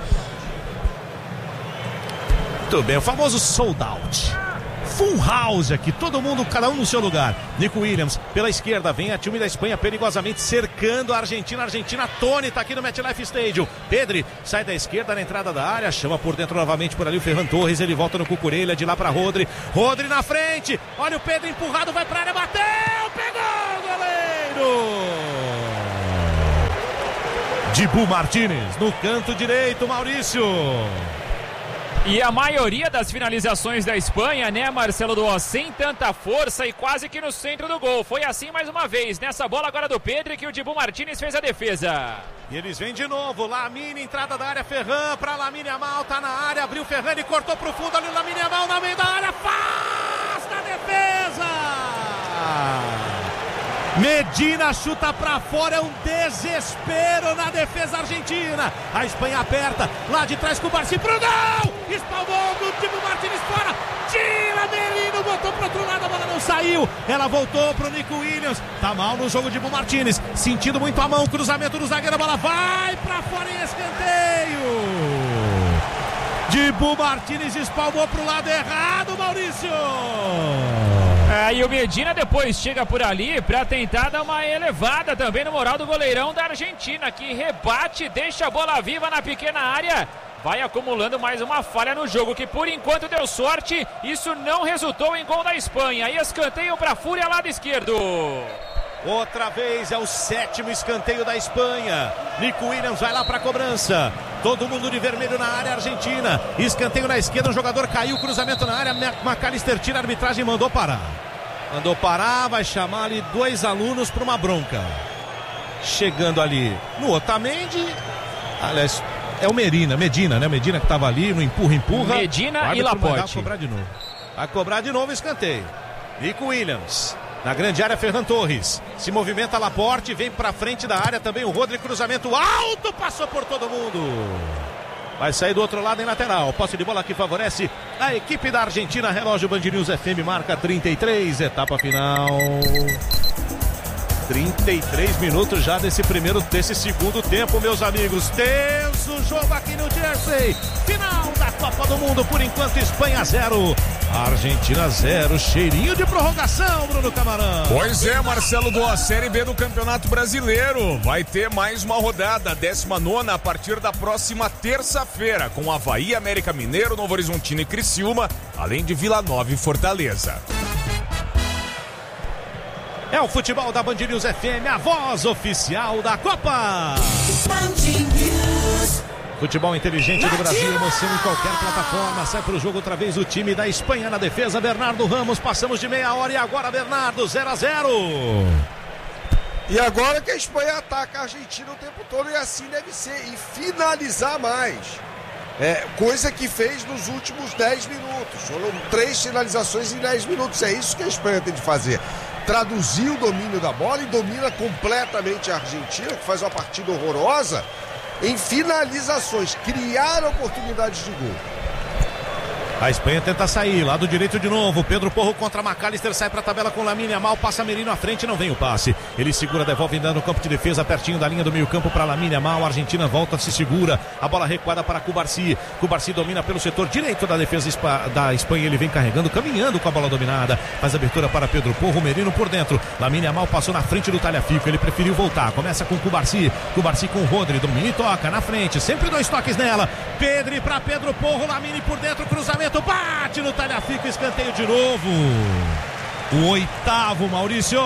Muito bem, o famoso sold out. Full house aqui, todo mundo, cada um no seu lugar. Nico Williams, pela esquerda, vem a time da Espanha perigosamente cercando a Argentina. A Argentina atônita aqui no MetLife Stadium. Pedri sai da esquerda na entrada da área, chama por dentro novamente por ali o Ferran Torres. Ele volta no Cucurella, de lá para Rodri. Rodri na frente, olha o Pedro empurrado, vai para a área, bateu, pegou o goleiro. Dibu Martínez no canto direito, Maurício. E a maioria das finalizações da Espanha, né, Marcelo Duó, sem tanta força e quase que no centro do gol. Foi assim mais uma vez, nessa bola agora do Pedro, que o Dibu Martínez fez a defesa. E eles vêm de novo, Lamine, entrada da área, Ferran para Lamine Yamal, tá na área, abriu Ferran e cortou pro fundo, ali o Lamine Yamal na meio da área, afasta a defesa! Medina chuta pra fora, é um desespero na defesa argentina. A Espanha aperta, lá de trás com o Barci pro gol! Espalmou do Dibu Martínez fora, tira Merino, botou pro outro lado, a bola não saiu. Ela voltou pro Nico Williams, tá mal no jogo Dibu Martínez, sentindo muito a mão, cruzamento do zagueiro, a bola vai pra fora em escanteio. Dibu Martínez espalmou pro lado errado, Maurício. É, e o Medina depois chega por ali para tentar dar uma elevada também no moral do goleirão da Argentina, que rebate, deixa a bola viva na pequena área, vai acumulando mais uma falha no jogo, que por enquanto deu sorte, isso não resultou em gol da Espanha. E escanteio para a Fúria, lado esquerdo. Outra vez é o sétimo escanteio da Espanha. Nico Williams vai lá para a cobrança. Todo mundo de vermelho na área argentina. Escanteio na esquerda, um jogador caiu, cruzamento na área. McAllister tira a arbitragem e mandou parar. Mandou parar, vai chamar ali dois alunos para uma bronca. Chegando ali no Otamendi. Aliás, é o Medina, Medina, né? Medina que estava ali no empurra, empurra. Medina e Laporte. Vai cobrar de novo. Vai cobrar de novo escanteio. Nico Williams. Na grande área, Ferran Torres. Se movimenta Laporte, vem pra frente da área também o Rodri, cruzamento alto, passou por todo mundo. Vai sair do outro lado em lateral. Posse de bola que favorece a equipe da Argentina. Relógio Band News F M marca trinta e três, etapa final. trinta e três minutos já desse primeiro, desse segundo tempo, meus amigos. Tenso jogo aqui no Jersey. Final da Copa do Mundo, por enquanto Espanha zero, Argentina zero. Cheirinho de prorrogação, Bruno Camarão. Pois é, Marcelo, do Série B do Campeonato Brasileiro. Vai ter mais uma rodada, décima nona, a partir da próxima terça-feira, com Avaí, América Mineiro, Novo Horizontino e Criciúma, além de Vila Nova e Fortaleza. É o futebol da Band News F M, a voz oficial da Copa. Futebol inteligente do Brasil, emoção em qualquer plataforma. Sai pro jogo outra vez o time da Espanha na defesa. Bernardo Ramos, passamos de meia hora e agora Bernardo, zero a zero. E agora que a Espanha ataca a Argentina o tempo todo, e assim deve ser, e finalizar mais. É, coisa que fez nos últimos dez minutos. Foram três finalizações em dez minutos. É isso que a Espanha tem de fazer. Traduzir o domínio da bola, e domina completamente a Argentina, que faz uma partida horrorosa, em finalizações, criar oportunidades de gol. A Espanha tenta sair, lado direito de novo, Pedro Porro contra McAllister, sai pra tabela com Lamine Yamal, passa Merino à frente, não vem o passe. Ele segura, devolve ainda no campo de defesa, pertinho da linha do meio campo para Lamine Yamal. A Argentina volta, se segura, a bola recuada para Cubarsi. Cubarsi domina pelo setor direito da defesa da Espanha, ele vem carregando, caminhando com a bola dominada. Faz abertura para Pedro Porro, Merino por dentro. Lamine Yamal passou na frente do Tagliafico, ele preferiu voltar, começa com Cubarsi. Cubarsi com Rodri, domina e toca na frente, sempre dois toques nela. Pedri para Pedro Porro, Lamine por dentro, cruzamento, bate no Tagliafico, escanteio de novo. O oitavo, Maurício.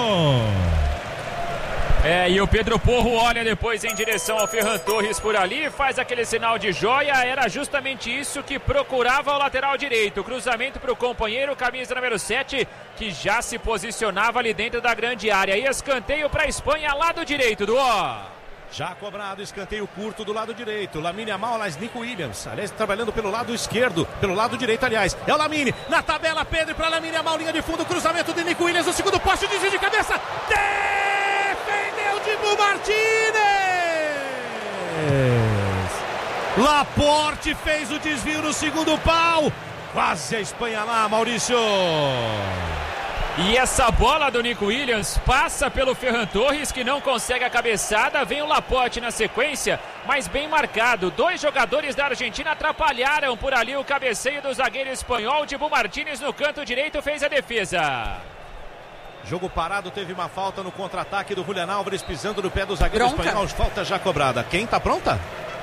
É, e o Pedro Porro olha depois em direção ao Ferran Torres por ali, faz aquele sinal de joia. Era justamente isso que procurava o lateral direito. Cruzamento para o companheiro, camisa número sete, que já se posicionava ali dentro da grande área. E escanteio para a Espanha, lado direito do ó. Já cobrado, escanteio curto do lado direito. Lamine Yamal, aliás, Nico Williams. Aliás, trabalhando pelo lado esquerdo, pelo lado direito, aliás. É o Lamine, na tabela, Pedro para Lamine Yamal, linha de fundo, cruzamento de Nico Williams, no segundo poste, desvio de cabeça. Defendeu Dibu Martínez! Laporte fez o desvio no segundo pau. Quase a Espanha lá, Maurício. E essa bola do Nico Williams passa pelo Ferran Torres, que não consegue a cabeçada. Vem o Laporte na sequência, mas bem marcado. Dois jogadores da Argentina atrapalharam por ali o cabeceio do zagueiro espanhol. Dibu Martínez no canto direito fez a defesa. Jogo parado, teve uma falta no contra-ataque do Julián Álvares pisando no pé do zagueiro Bronca. espanhol. Falta já cobrada. Quem tá pronta?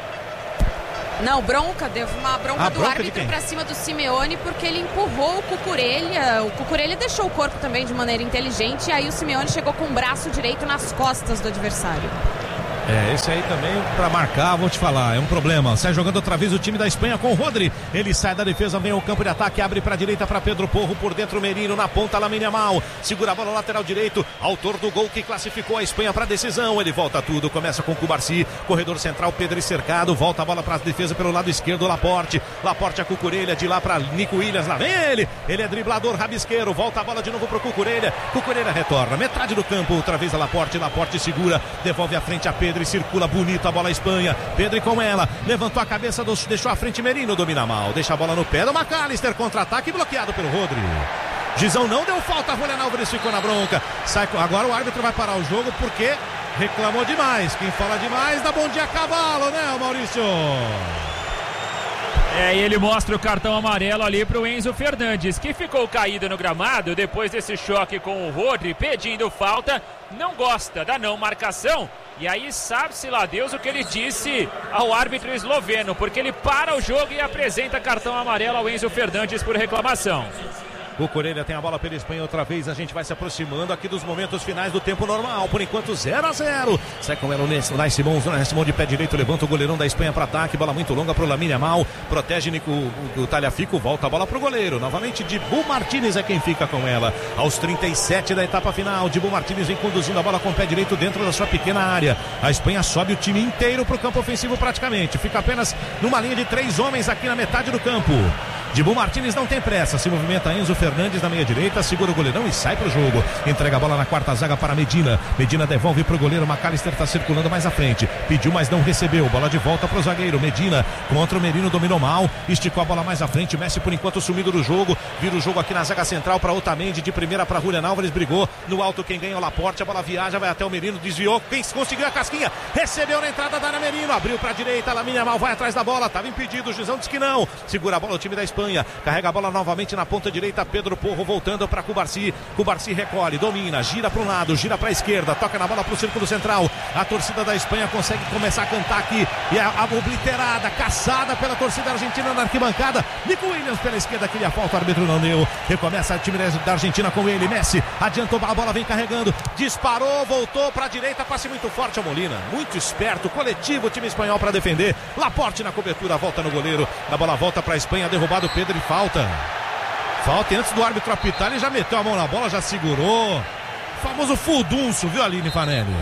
Não, bronca, deu uma bronca Ah, do bronca de árbitro quem? pra cima do Simeone, porque ele empurrou o Cucurella. O Cucurella deixou o corpo também de maneira inteligente, e aí o Simeone chegou com o braço direito nas costas do adversário. É, esse aí também pra marcar, vou te falar, é um problema. Sai jogando outra vez o time da Espanha com o Rodri. Ele sai da defesa, vem ao campo de ataque, abre pra direita pra Pedro Porro, por dentro Merino, na ponta Lamine Yamal. Segura a bola no lateral direito, autor do gol que classificou a Espanha pra decisão. Ele volta tudo, começa com o Cubarsi, corredor central, Pedro cercado, volta a bola pra defesa pelo lado esquerdo, Laporte. Laporte a Cucurella, de lá pra Nico Williams, lá vem ele. Ele é driblador, rabisqueiro, volta a bola de novo pro Cucurella. Cucurella retorna, metade do campo, outra vez a Laporte, Laporte segura, devolve a frente a Pedro e circula bonito a bola a Espanha. Pedro com ela, levantou a cabeça, deixou a frente Merino, domina mal, deixa a bola no pé do McAllister, contra-ataque bloqueado pelo Rodri. Gizão não deu falta, Julián Álvares ficou na bronca. Sai, agora o árbitro vai parar o jogo porque reclamou demais. Quem fala demais dá bom dia a cavalo, né, Maurício? É, e ele mostra o cartão amarelo ali pro Enzo Fernandes, que ficou caído no gramado depois desse choque com o Rodri, pedindo falta. Não gosta da não marcação. E aí sabe-se lá Deus o que ele disse ao árbitro esloveno, porque ele para o jogo e apresenta cartão amarelo ao Enzo Fernandes por reclamação. O Cucurella tem a bola pela Espanha outra vez. A gente vai se aproximando aqui dos momentos finais do tempo normal. Por enquanto zero a zero. Sai com ela o Nai Simão. Nai Simão de pé direito. Levanta o goleirão da Espanha para ataque. Bola muito longa para o Lamine Yamal. Protege Nico, o, o Tagliafico. Volta a bola para o goleiro. Novamente Dibu Martínez é quem fica com ela. Aos trinta e sete da etapa final. Dibu Martínez vem conduzindo a bola com o pé direito dentro da sua pequena área. A Espanha sobe o time inteiro para o campo ofensivo praticamente. Fica apenas numa linha de três homens aqui na metade do campo. Dibu Martínez não tem pressa, se movimenta Enzo Fernandes na meia direita, segura o goleirão e sai pro jogo. Entrega a bola na quarta zaga para Medina. Medina devolve pro goleiro, McAllister está circulando mais à frente. Pediu, mas não recebeu. Bola de volta pro zagueiro. Medina contra o Merino, dominou mal. Esticou a bola mais à frente. Messi por enquanto sumido do jogo. Vira o jogo aqui na zaga central para Otamendi. De primeira para Julián Álvares, brigou. No alto quem ganha é o Laporte. A bola viaja, vai até o Merino, desviou. Quem conseguiu a casquinha? Recebeu na entrada da área Merino. Abriu pra direita, Lamine Yamal vai atrás da bola. Tava impedido, o Gizão disse que não. Segura a bola o time da Espanha. Carrega a bola novamente na ponta direita, Pedro Porro voltando para Cubarsi. Cubarsi recolhe, domina, gira para um lado, gira para a esquerda, toca na bola para o círculo central. A torcida da Espanha consegue começar a cantar aqui. E a, a obliterada, caçada pela torcida argentina na arquibancada. Nico Williams pela esquerda, queria a falta, o árbitro não deu. Recomeça o time da Argentina com ele. Messi adiantou, a bola vem carregando, disparou, voltou para a direita, passe muito forte a Molina. Muito esperto, coletivo o time espanhol para defender. Laporte na cobertura, volta no goleiro. A bola volta para a Espanha, derrubado Pedro e falta. Falta, e antes do árbitro apitar, ele já meteu a mão na bola, já segurou. O famoso furdunço, viu, Aline Fanelli?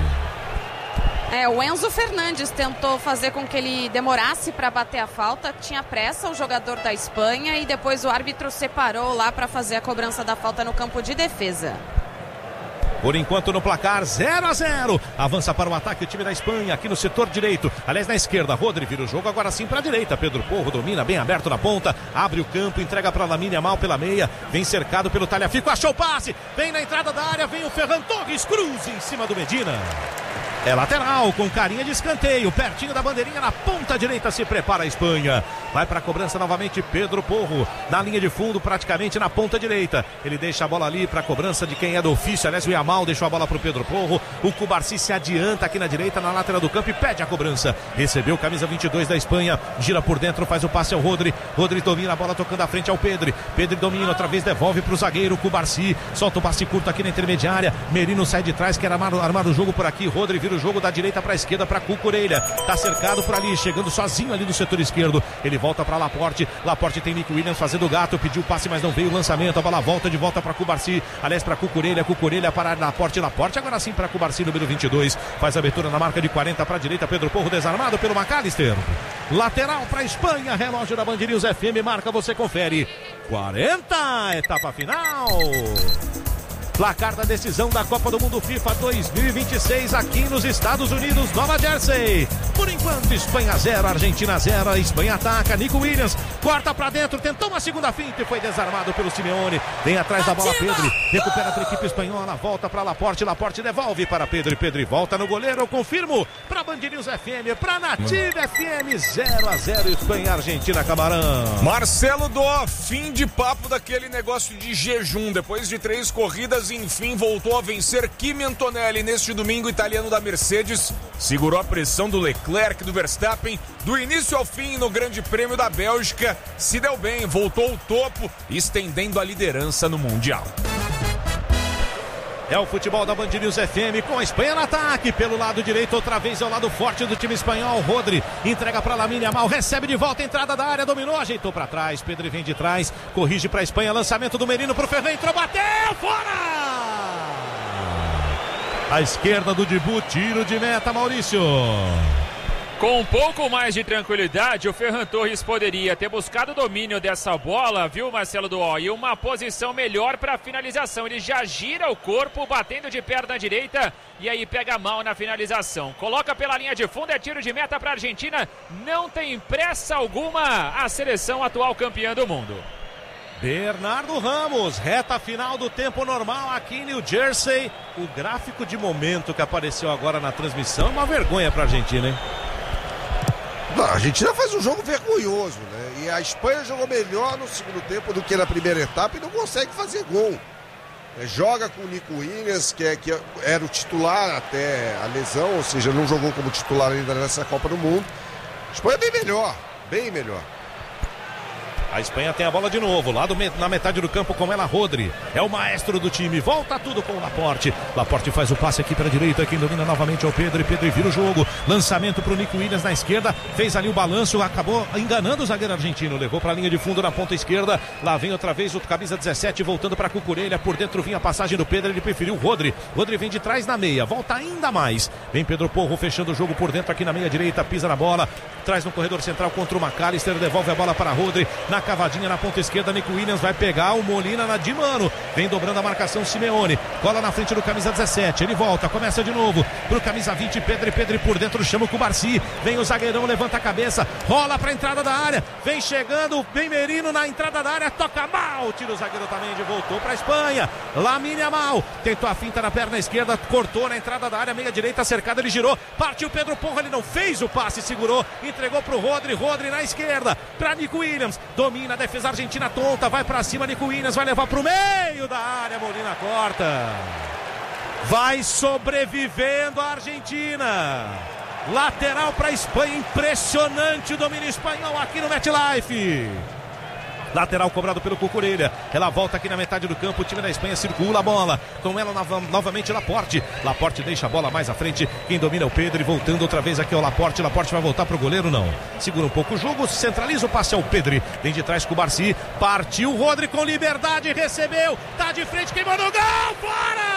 É, o Enzo Fernandes tentou fazer com que ele demorasse para bater a falta, tinha pressa o jogador da Espanha e depois o árbitro separou lá para fazer a cobrança da falta no campo de defesa. Por enquanto no placar zero a zero. Avança para o ataque o time da Espanha aqui no setor direito. Aliás, na esquerda, Rodri vira o jogo agora sim para a direita. Pedro Porro domina bem aberto na ponta. Abre o campo, entrega para Lamine Yamal pela meia. Vem cercado pelo Tagliafico, achou o passe. Vem na entrada da área, vem o Ferran Torres, cruza em cima do Medina. É lateral, com carinha de escanteio, pertinho da bandeirinha, na ponta direita se prepara a Espanha. Vai para a cobrança novamente Pedro Porro, na linha de fundo, praticamente na ponta direita. Ele deixa a bola ali para a cobrança de quem é do ofício, aliás o Yamal deixou a bola para o Pedro Porro. O Cubarsi se adianta aqui na direita, na lateral do campo e pede a cobrança. Recebeu camisa vinte e dois da Espanha, gira por dentro, faz o passe ao Rodri. Rodri domina a bola tocando à frente ao Pedro. Pedro domina, outra vez devolve para o zagueiro, Cubarsi. Solta o passe curto aqui na intermediária. Merino sai de trás, quer armar, armar o jogo por aqui. Rodri vira o jogo da direita para a esquerda para Cucurella. Tá cercado por ali, chegando sozinho ali no setor esquerdo. Ele volta para Laporte. Laporte tem Nico Williams fazendo o gato, pediu o passe, mas não veio o lançamento. A bola volta de volta para Cubarsi. Aliás, para Cucurella. Cucurella para Laporte. Laporte agora sim para Cubarsi, número vinte e dois. Faz a abertura na marca de quarenta para a direita. Pedro Porro desarmado pelo McAllister. Lateral para a Espanha. Relógio da Band News F M. Marca, você confere. quarenta, etapa final. Placar da decisão da Copa do Mundo FIFA dois mil e vinte e seis aqui nos Estados Unidos, Nova Jersey. Por enquanto, Espanha zero, Argentina zero. A Espanha ataca, Nico Williams corta pra dentro, tentou uma segunda finta e foi desarmado pelo Simeone. Vem atrás da bola Pedro, recupera para a equipe espanhola, volta para Laporte, Laporte devolve para Pedro e Pedro volta no goleiro. Eu confirmo para Band News F M, para Nativa F M, zero a zero Espanha, Argentina, Camarão. Marcelo Dó, fim de papo daquele negócio de jejum. Depois de três corridas, enfim, voltou a vencer Kimi Antonelli. Neste domingo, o italiano da Mercedes segurou a pressão do Leclerc, do Verstappen, do início ao fim no Grande Prêmio da Bélgica. Se deu bem, voltou ao topo, estendendo a liderança no Mundial. É o futebol da Band News F M com a Espanha no ataque. Pelo lado direito, outra vez é o lado forte do time espanhol. Rodri entrega para Lamine Yamal, recebe de volta, entrada da área, dominou, ajeitou para trás. Pedro vem de trás, corrige para a Espanha. Lançamento do Merino para o Ferran, entrou, bateu, fora! À esquerda do Dibu, tiro de meta, Maurício. Com um pouco mais de tranquilidade, o Ferran Torres poderia ter buscado o domínio dessa bola, viu, Marcelo Duó? E uma posição melhor para a finalização. Ele já gira o corpo, batendo de perna direita e aí pega mal na finalização. Coloca pela linha de fundo, é tiro de meta para a Argentina. Não tem pressa alguma a seleção atual campeã do mundo. Bernardo Ramos, reta final do tempo normal aqui em New Jersey. O gráfico de momento que apareceu agora na transmissão é uma vergonha para a Argentina, hein? Não, a Argentina faz um jogo vergonhoso, né? E a Espanha jogou melhor no segundo tempo do que na primeira etapa e não consegue fazer gol. É, joga com o Nico Williams, que, é, que era o titular até a lesão, ou seja, não jogou como titular ainda nessa Copa do Mundo. A Espanha é bem melhor, bem melhor. A Espanha tem a bola de novo, lá do, na metade do campo com ela, Rodri. É o maestro do time, volta tudo com o Laporte. Laporte faz o passe aqui para a direita, quem domina novamente é o Pedro. E Pedro vira o jogo, lançamento para o Nico Williams na esquerda. Fez ali o balanço, acabou enganando o zagueiro argentino. Levou para a linha de fundo na ponta esquerda. Lá vem outra vez o camisa dezessete, voltando para a Cucurella. Por dentro vinha a passagem do Pedro, ele preferiu o Rodri. Rodri vem de trás na meia, volta ainda mais. Vem Pedro Porro fechando o jogo por dentro aqui na meia direita, pisa na bola. Traz no corredor central contra o McAllister, devolve a bola para Rodri. Na cavadinha na ponta esquerda, Nico Williams vai pegar o Molina na de mano, vem dobrando a marcação Simeone, cola na frente do camisa dezessete, ele volta, começa de novo pro camisa vinte, Pedro e Pedro por dentro, chama o Cubarsi, vem o zagueirão, levanta a cabeça, rola pra entrada da área, vem chegando, vem Merino na entrada da área, toca mal, tira o zagueiro também, de voltou pra Espanha, Lamine Yamal, tentou a finta na perna esquerda, cortou na entrada da área, meia direita cercada, ele girou, partiu Pedro Porro, ele não fez o passe, segurou, entregou pro Rodri, Rodri na esquerda, pra Nico Williams, domina a defesa argentina tonta, vai pra cima, Nico Williams vai levar pro meio da área, Molina corta, vai sobrevivendo a Argentina, lateral pra Espanha, impressionante o domínio espanhol aqui no MetLife. Lateral cobrado pelo Cucurella. Ela volta aqui na metade do campo. O time da Espanha circula a bola. Com ela nova, novamente Laporte. Laporte deixa a bola mais à frente. Quem domina é o Pedro. E voltando outra vez aqui ao Laporte. Laporte vai voltar pro goleiro, não. Segura um pouco o jogo. Centraliza o passe ao Pedro. Vem de trás com o Barsi. Partiu Rodri com liberdade. Recebeu. Tá de frente. Quem mandou gol? Fora!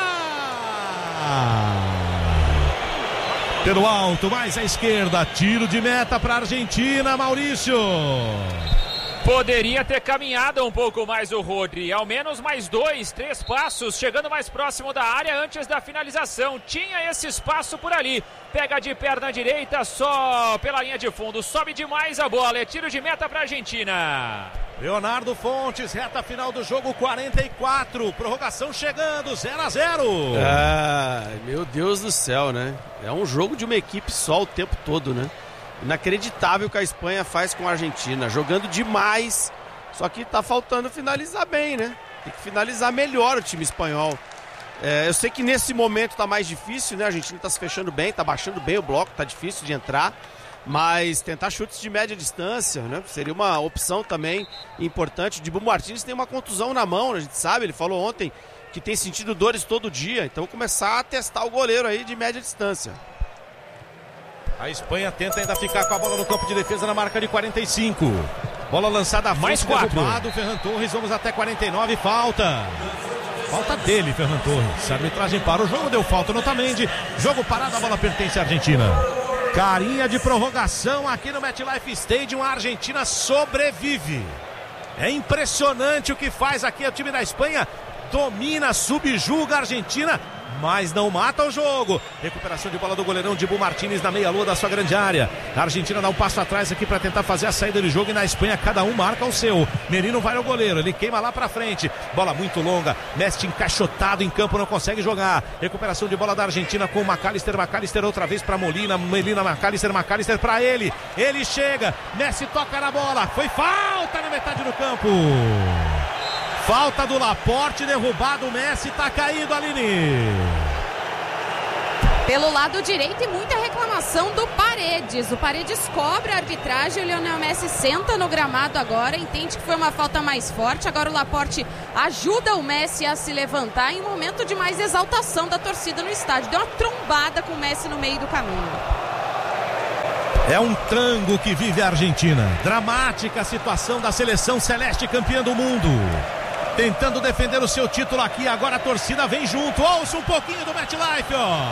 Pelo alto, mais à esquerda. Tiro de meta para a Argentina, Maurício. Poderia ter caminhado um pouco mais o Rodri, ao menos mais dois, três passos, chegando mais próximo da área antes da finalização. Tinha esse espaço por ali. Pega de perna direita, só pela linha de fundo. Sobe demais a bola, é tiro de meta para a Argentina. Leonardo Fontes, reta final do jogo, quarenta e quatro, prorrogação chegando, zero a zero. Ah, meu Deus do céu, né? É um jogo de uma equipe só o tempo todo, né? Inacreditável o que a Espanha faz com a Argentina, jogando demais, só que tá faltando finalizar bem, né? Tem que finalizar melhor o time espanhol. É, eu sei que nesse momento tá mais difícil, né? A Argentina tá se fechando bem, tá baixando bem o bloco, tá difícil de entrar, mas tentar chutes de média distância, né? Seria uma opção também importante. O Dibu Martins tem uma contusão na mão, a gente sabe, ele falou ontem que tem sentido dores todo dia, então começar a testar o goleiro aí de média distância. A Espanha tenta ainda ficar com a bola no campo de defesa na marca de quarenta e cinco. Bola lançada mais quatro. Ferran Torres, vamos até quarenta e nove, falta. Falta dele, Ferran Torres. A arbitragem para o jogo, deu falta no Otamendi. Jogo parado, a bola pertence à Argentina. Carinha de prorrogação aqui no MetLife Stadium, a Argentina sobrevive. É impressionante o que faz aqui o time da Espanha. domina, subjuga a Argentina, mas não mata o jogo. Recuperação de bola do goleirão Dibu Martínez na meia-lua da sua grande área. A Argentina dá um passo atrás aqui para tentar fazer a saída de jogo, e na Espanha cada um marca o seu. Merino vai ao goleiro, ele queima lá para frente. Bola muito longa, Messi encaixotado em campo, não consegue jogar. Recuperação de bola da Argentina com o McAllister. McAllister outra vez para Molina. Molina, McAllister, McAllister para ele. Ele chega, Messi toca na bola. Foi falta na metade do campo. Falta do Laporte, derrubado o Messi, tá caído, Aline. Pelo lado direito e muita reclamação do Paredes. O Paredes cobra a arbitragem, o Lionel Messi senta no gramado agora, entende que foi uma falta mais forte. Agora o Laporte ajuda o Messi a se levantar em um momento de mais exaltação da torcida no estádio. Deu uma trombada com o Messi no meio do caminho. É um trango que vive a Argentina. Dramática a situação da seleção celeste campeã do mundo. Tentando defender o seu título aqui, agora a torcida vem junto. Ouça um pouquinho do MetLife, ó.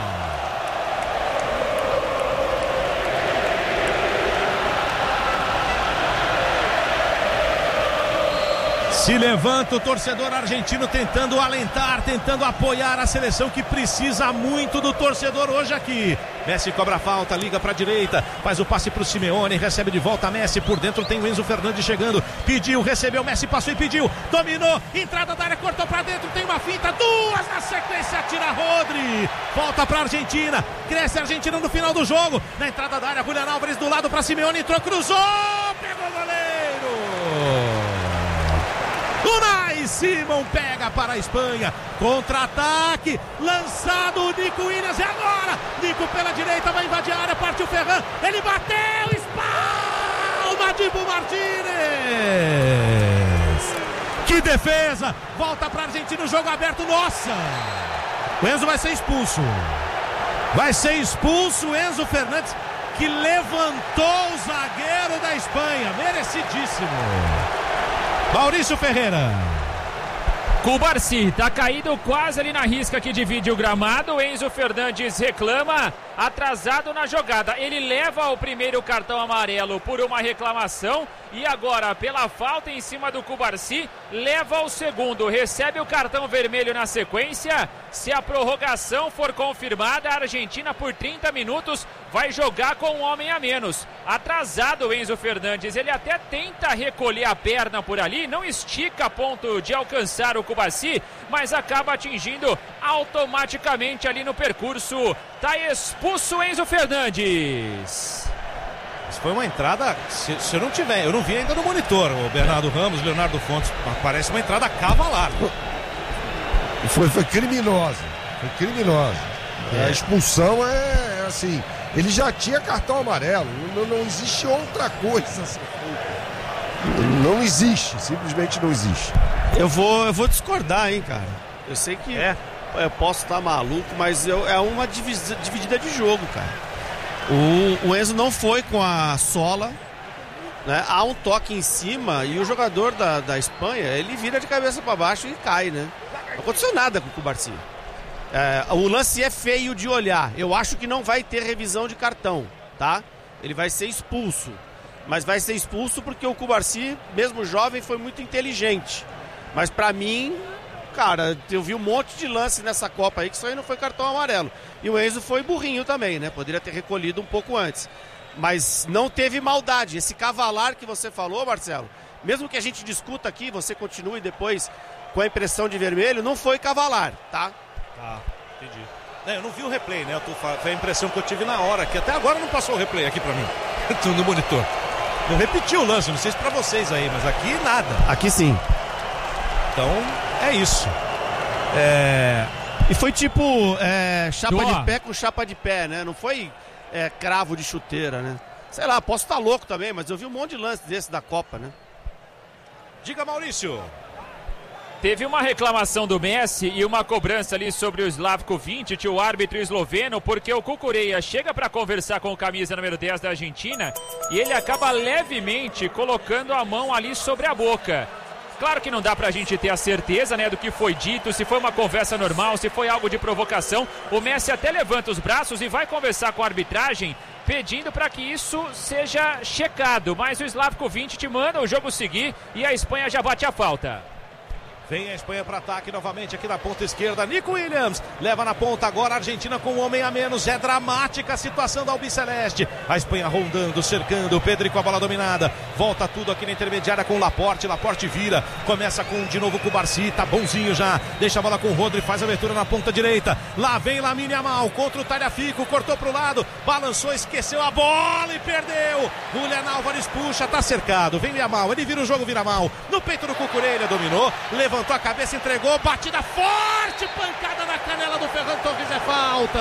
Se levanta o torcedor argentino tentando alentar, tentando apoiar a seleção que precisa muito do torcedor hoje aqui. Messi cobra a falta, liga para a direita, faz o passe para o Simeone, recebe de volta Messi, por dentro tem o Enzo Fernandes chegando, pediu, recebeu, Messi passou e pediu, dominou, entrada da área, cortou para dentro, tem uma finta, duas na sequência, tira Rodri, volta para a Argentina, cresce a Argentina no final do jogo, na entrada da área, Julián Álvares do lado para Simeone, entrou, cruzou, pegou o goleiro. Unai Simon pega para a Espanha, contra-ataque, lançado o Nico Williams, e agora Nico pela direita, vai invadir a área, partiu o Ferran, ele bateu, espalma Dibu Martínez, que defesa, volta para a Argentina, o jogo aberto, nossa, o Enzo vai ser expulso, vai ser expulso o Enzo Fernandes, que levantou o zagueiro da Espanha, merecidíssimo. Maurício Ferreira. Cubarsí tá caído quase ali na risca que divide o gramado. Enzo Fernandes reclama, atrasado na jogada. Ele leva o primeiro cartão amarelo por uma reclamação e agora, pela falta em cima do Cubarsí, leva o segundo. Recebe o cartão vermelho na sequência. Se a prorrogação for confirmada, a Argentina por trinta minutos vai jogar com um homem a menos. Atrasado o Enzo Fernandes, ele até tenta recolher a perna por ali, não estica a ponto de alcançar o Cubarsí, mas acaba atingindo automaticamente ali no percurso. Tá expulso o Enzo Fernandes. Foi uma entrada, se, se eu não tiver, eu não vi ainda no monitor, o Bernardo Ramos, Leonardo Fontes, parece uma entrada cavalar. Foi, foi criminosa, foi criminosa. É. A expulsão é assim, ele já tinha cartão amarelo, não, não existe outra coisa assim. Não existe, simplesmente não existe. Eu vou, eu vou discordar, hein, cara. Eu sei que é. Eu posso estar maluco, mas eu, é uma divisa, dividida de jogo, cara. O, o Enzo não foi com a sola, né? Há um toque em cima e o jogador da, da Espanha, ele vira de cabeça para baixo e cai, né? Não aconteceu nada com o Cubarsí. É, o lance é feio de olhar. Eu acho que não vai ter revisão de cartão, tá? Ele vai ser expulso. Mas vai ser expulso porque o Cubarsí, mesmo jovem, foi muito inteligente. Mas pra mim, cara, eu vi um monte de lance nessa Copa aí que isso aí não foi cartão amarelo. E o Enzo foi burrinho também, né? Poderia ter recolhido um pouco antes. Mas não teve maldade. Esse cavalar que você falou, Marcelo, mesmo que a gente discuta aqui, você continue depois com a impressão de vermelho, não foi cavalar, tá? Tá, entendi. É, eu não vi o replay, né? Eu tô, foi a impressão que eu tive na hora, que até agora não passou o replay aqui pra mim, no monitor. Não repetiu o lance, não sei se pra vocês aí, mas aqui nada. Aqui sim. Então, é isso. É... E foi tipo é, chapa Boa. de pé com chapa de pé, né? Não foi é, cravo de chuteira, né? Sei lá, posso estar louco também, mas eu vi um monte de lance desse da Copa, né? Diga, Maurício. Teve uma reclamação do Messi e uma cobrança ali sobre o Slavko Vincic, o árbitro esloveno, porque o Cucurella chega para conversar com o camisa número dez da Argentina e ele acaba levemente colocando a mão ali sobre a boca. Claro que não dá pra gente ter a certeza, né, do que foi dito, se foi uma conversa normal, se foi algo de provocação. O Messi até levanta os braços e vai conversar com a arbitragem, pedindo para que isso seja checado. Mas o Slavko Vincic manda o jogo seguir e a Espanha já bate a falta. Vem a Espanha para ataque novamente aqui na ponta esquerda. Nico Williams leva na ponta agora a Argentina com um homem a menos. É dramática a situação da Albiceleste. A Espanha rondando, cercando. O Pedri com a bola dominada. Volta tudo aqui na intermediária com o Laporte. Laporte vira. Começa com de novo com o Barci. Tá bonzinho já. Deixa a bola com o Rodri. Faz a abertura na ponta direita. Lá vem Lamine Yamal contra o Tagliafico. Cortou pro lado. Balançou, esqueceu a bola e perdeu. Julian Álvares puxa. Tá cercado. Vem Yamal. Ele vira o jogo, vira mal. No peito do Cucurella. Dominou. Levantou a cabeça, entregou, batida forte, pancada na canela do Ferran Torres, é falta.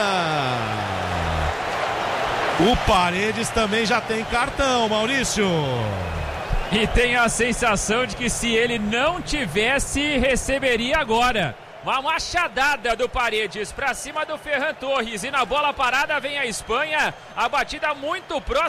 O Paredes também já tem cartão, Maurício. E tem a sensação de que se ele não tivesse, receberia agora. Uma machadada do Paredes para cima do Ferran Torres e na bola parada vem a Espanha. A batida muito próxima.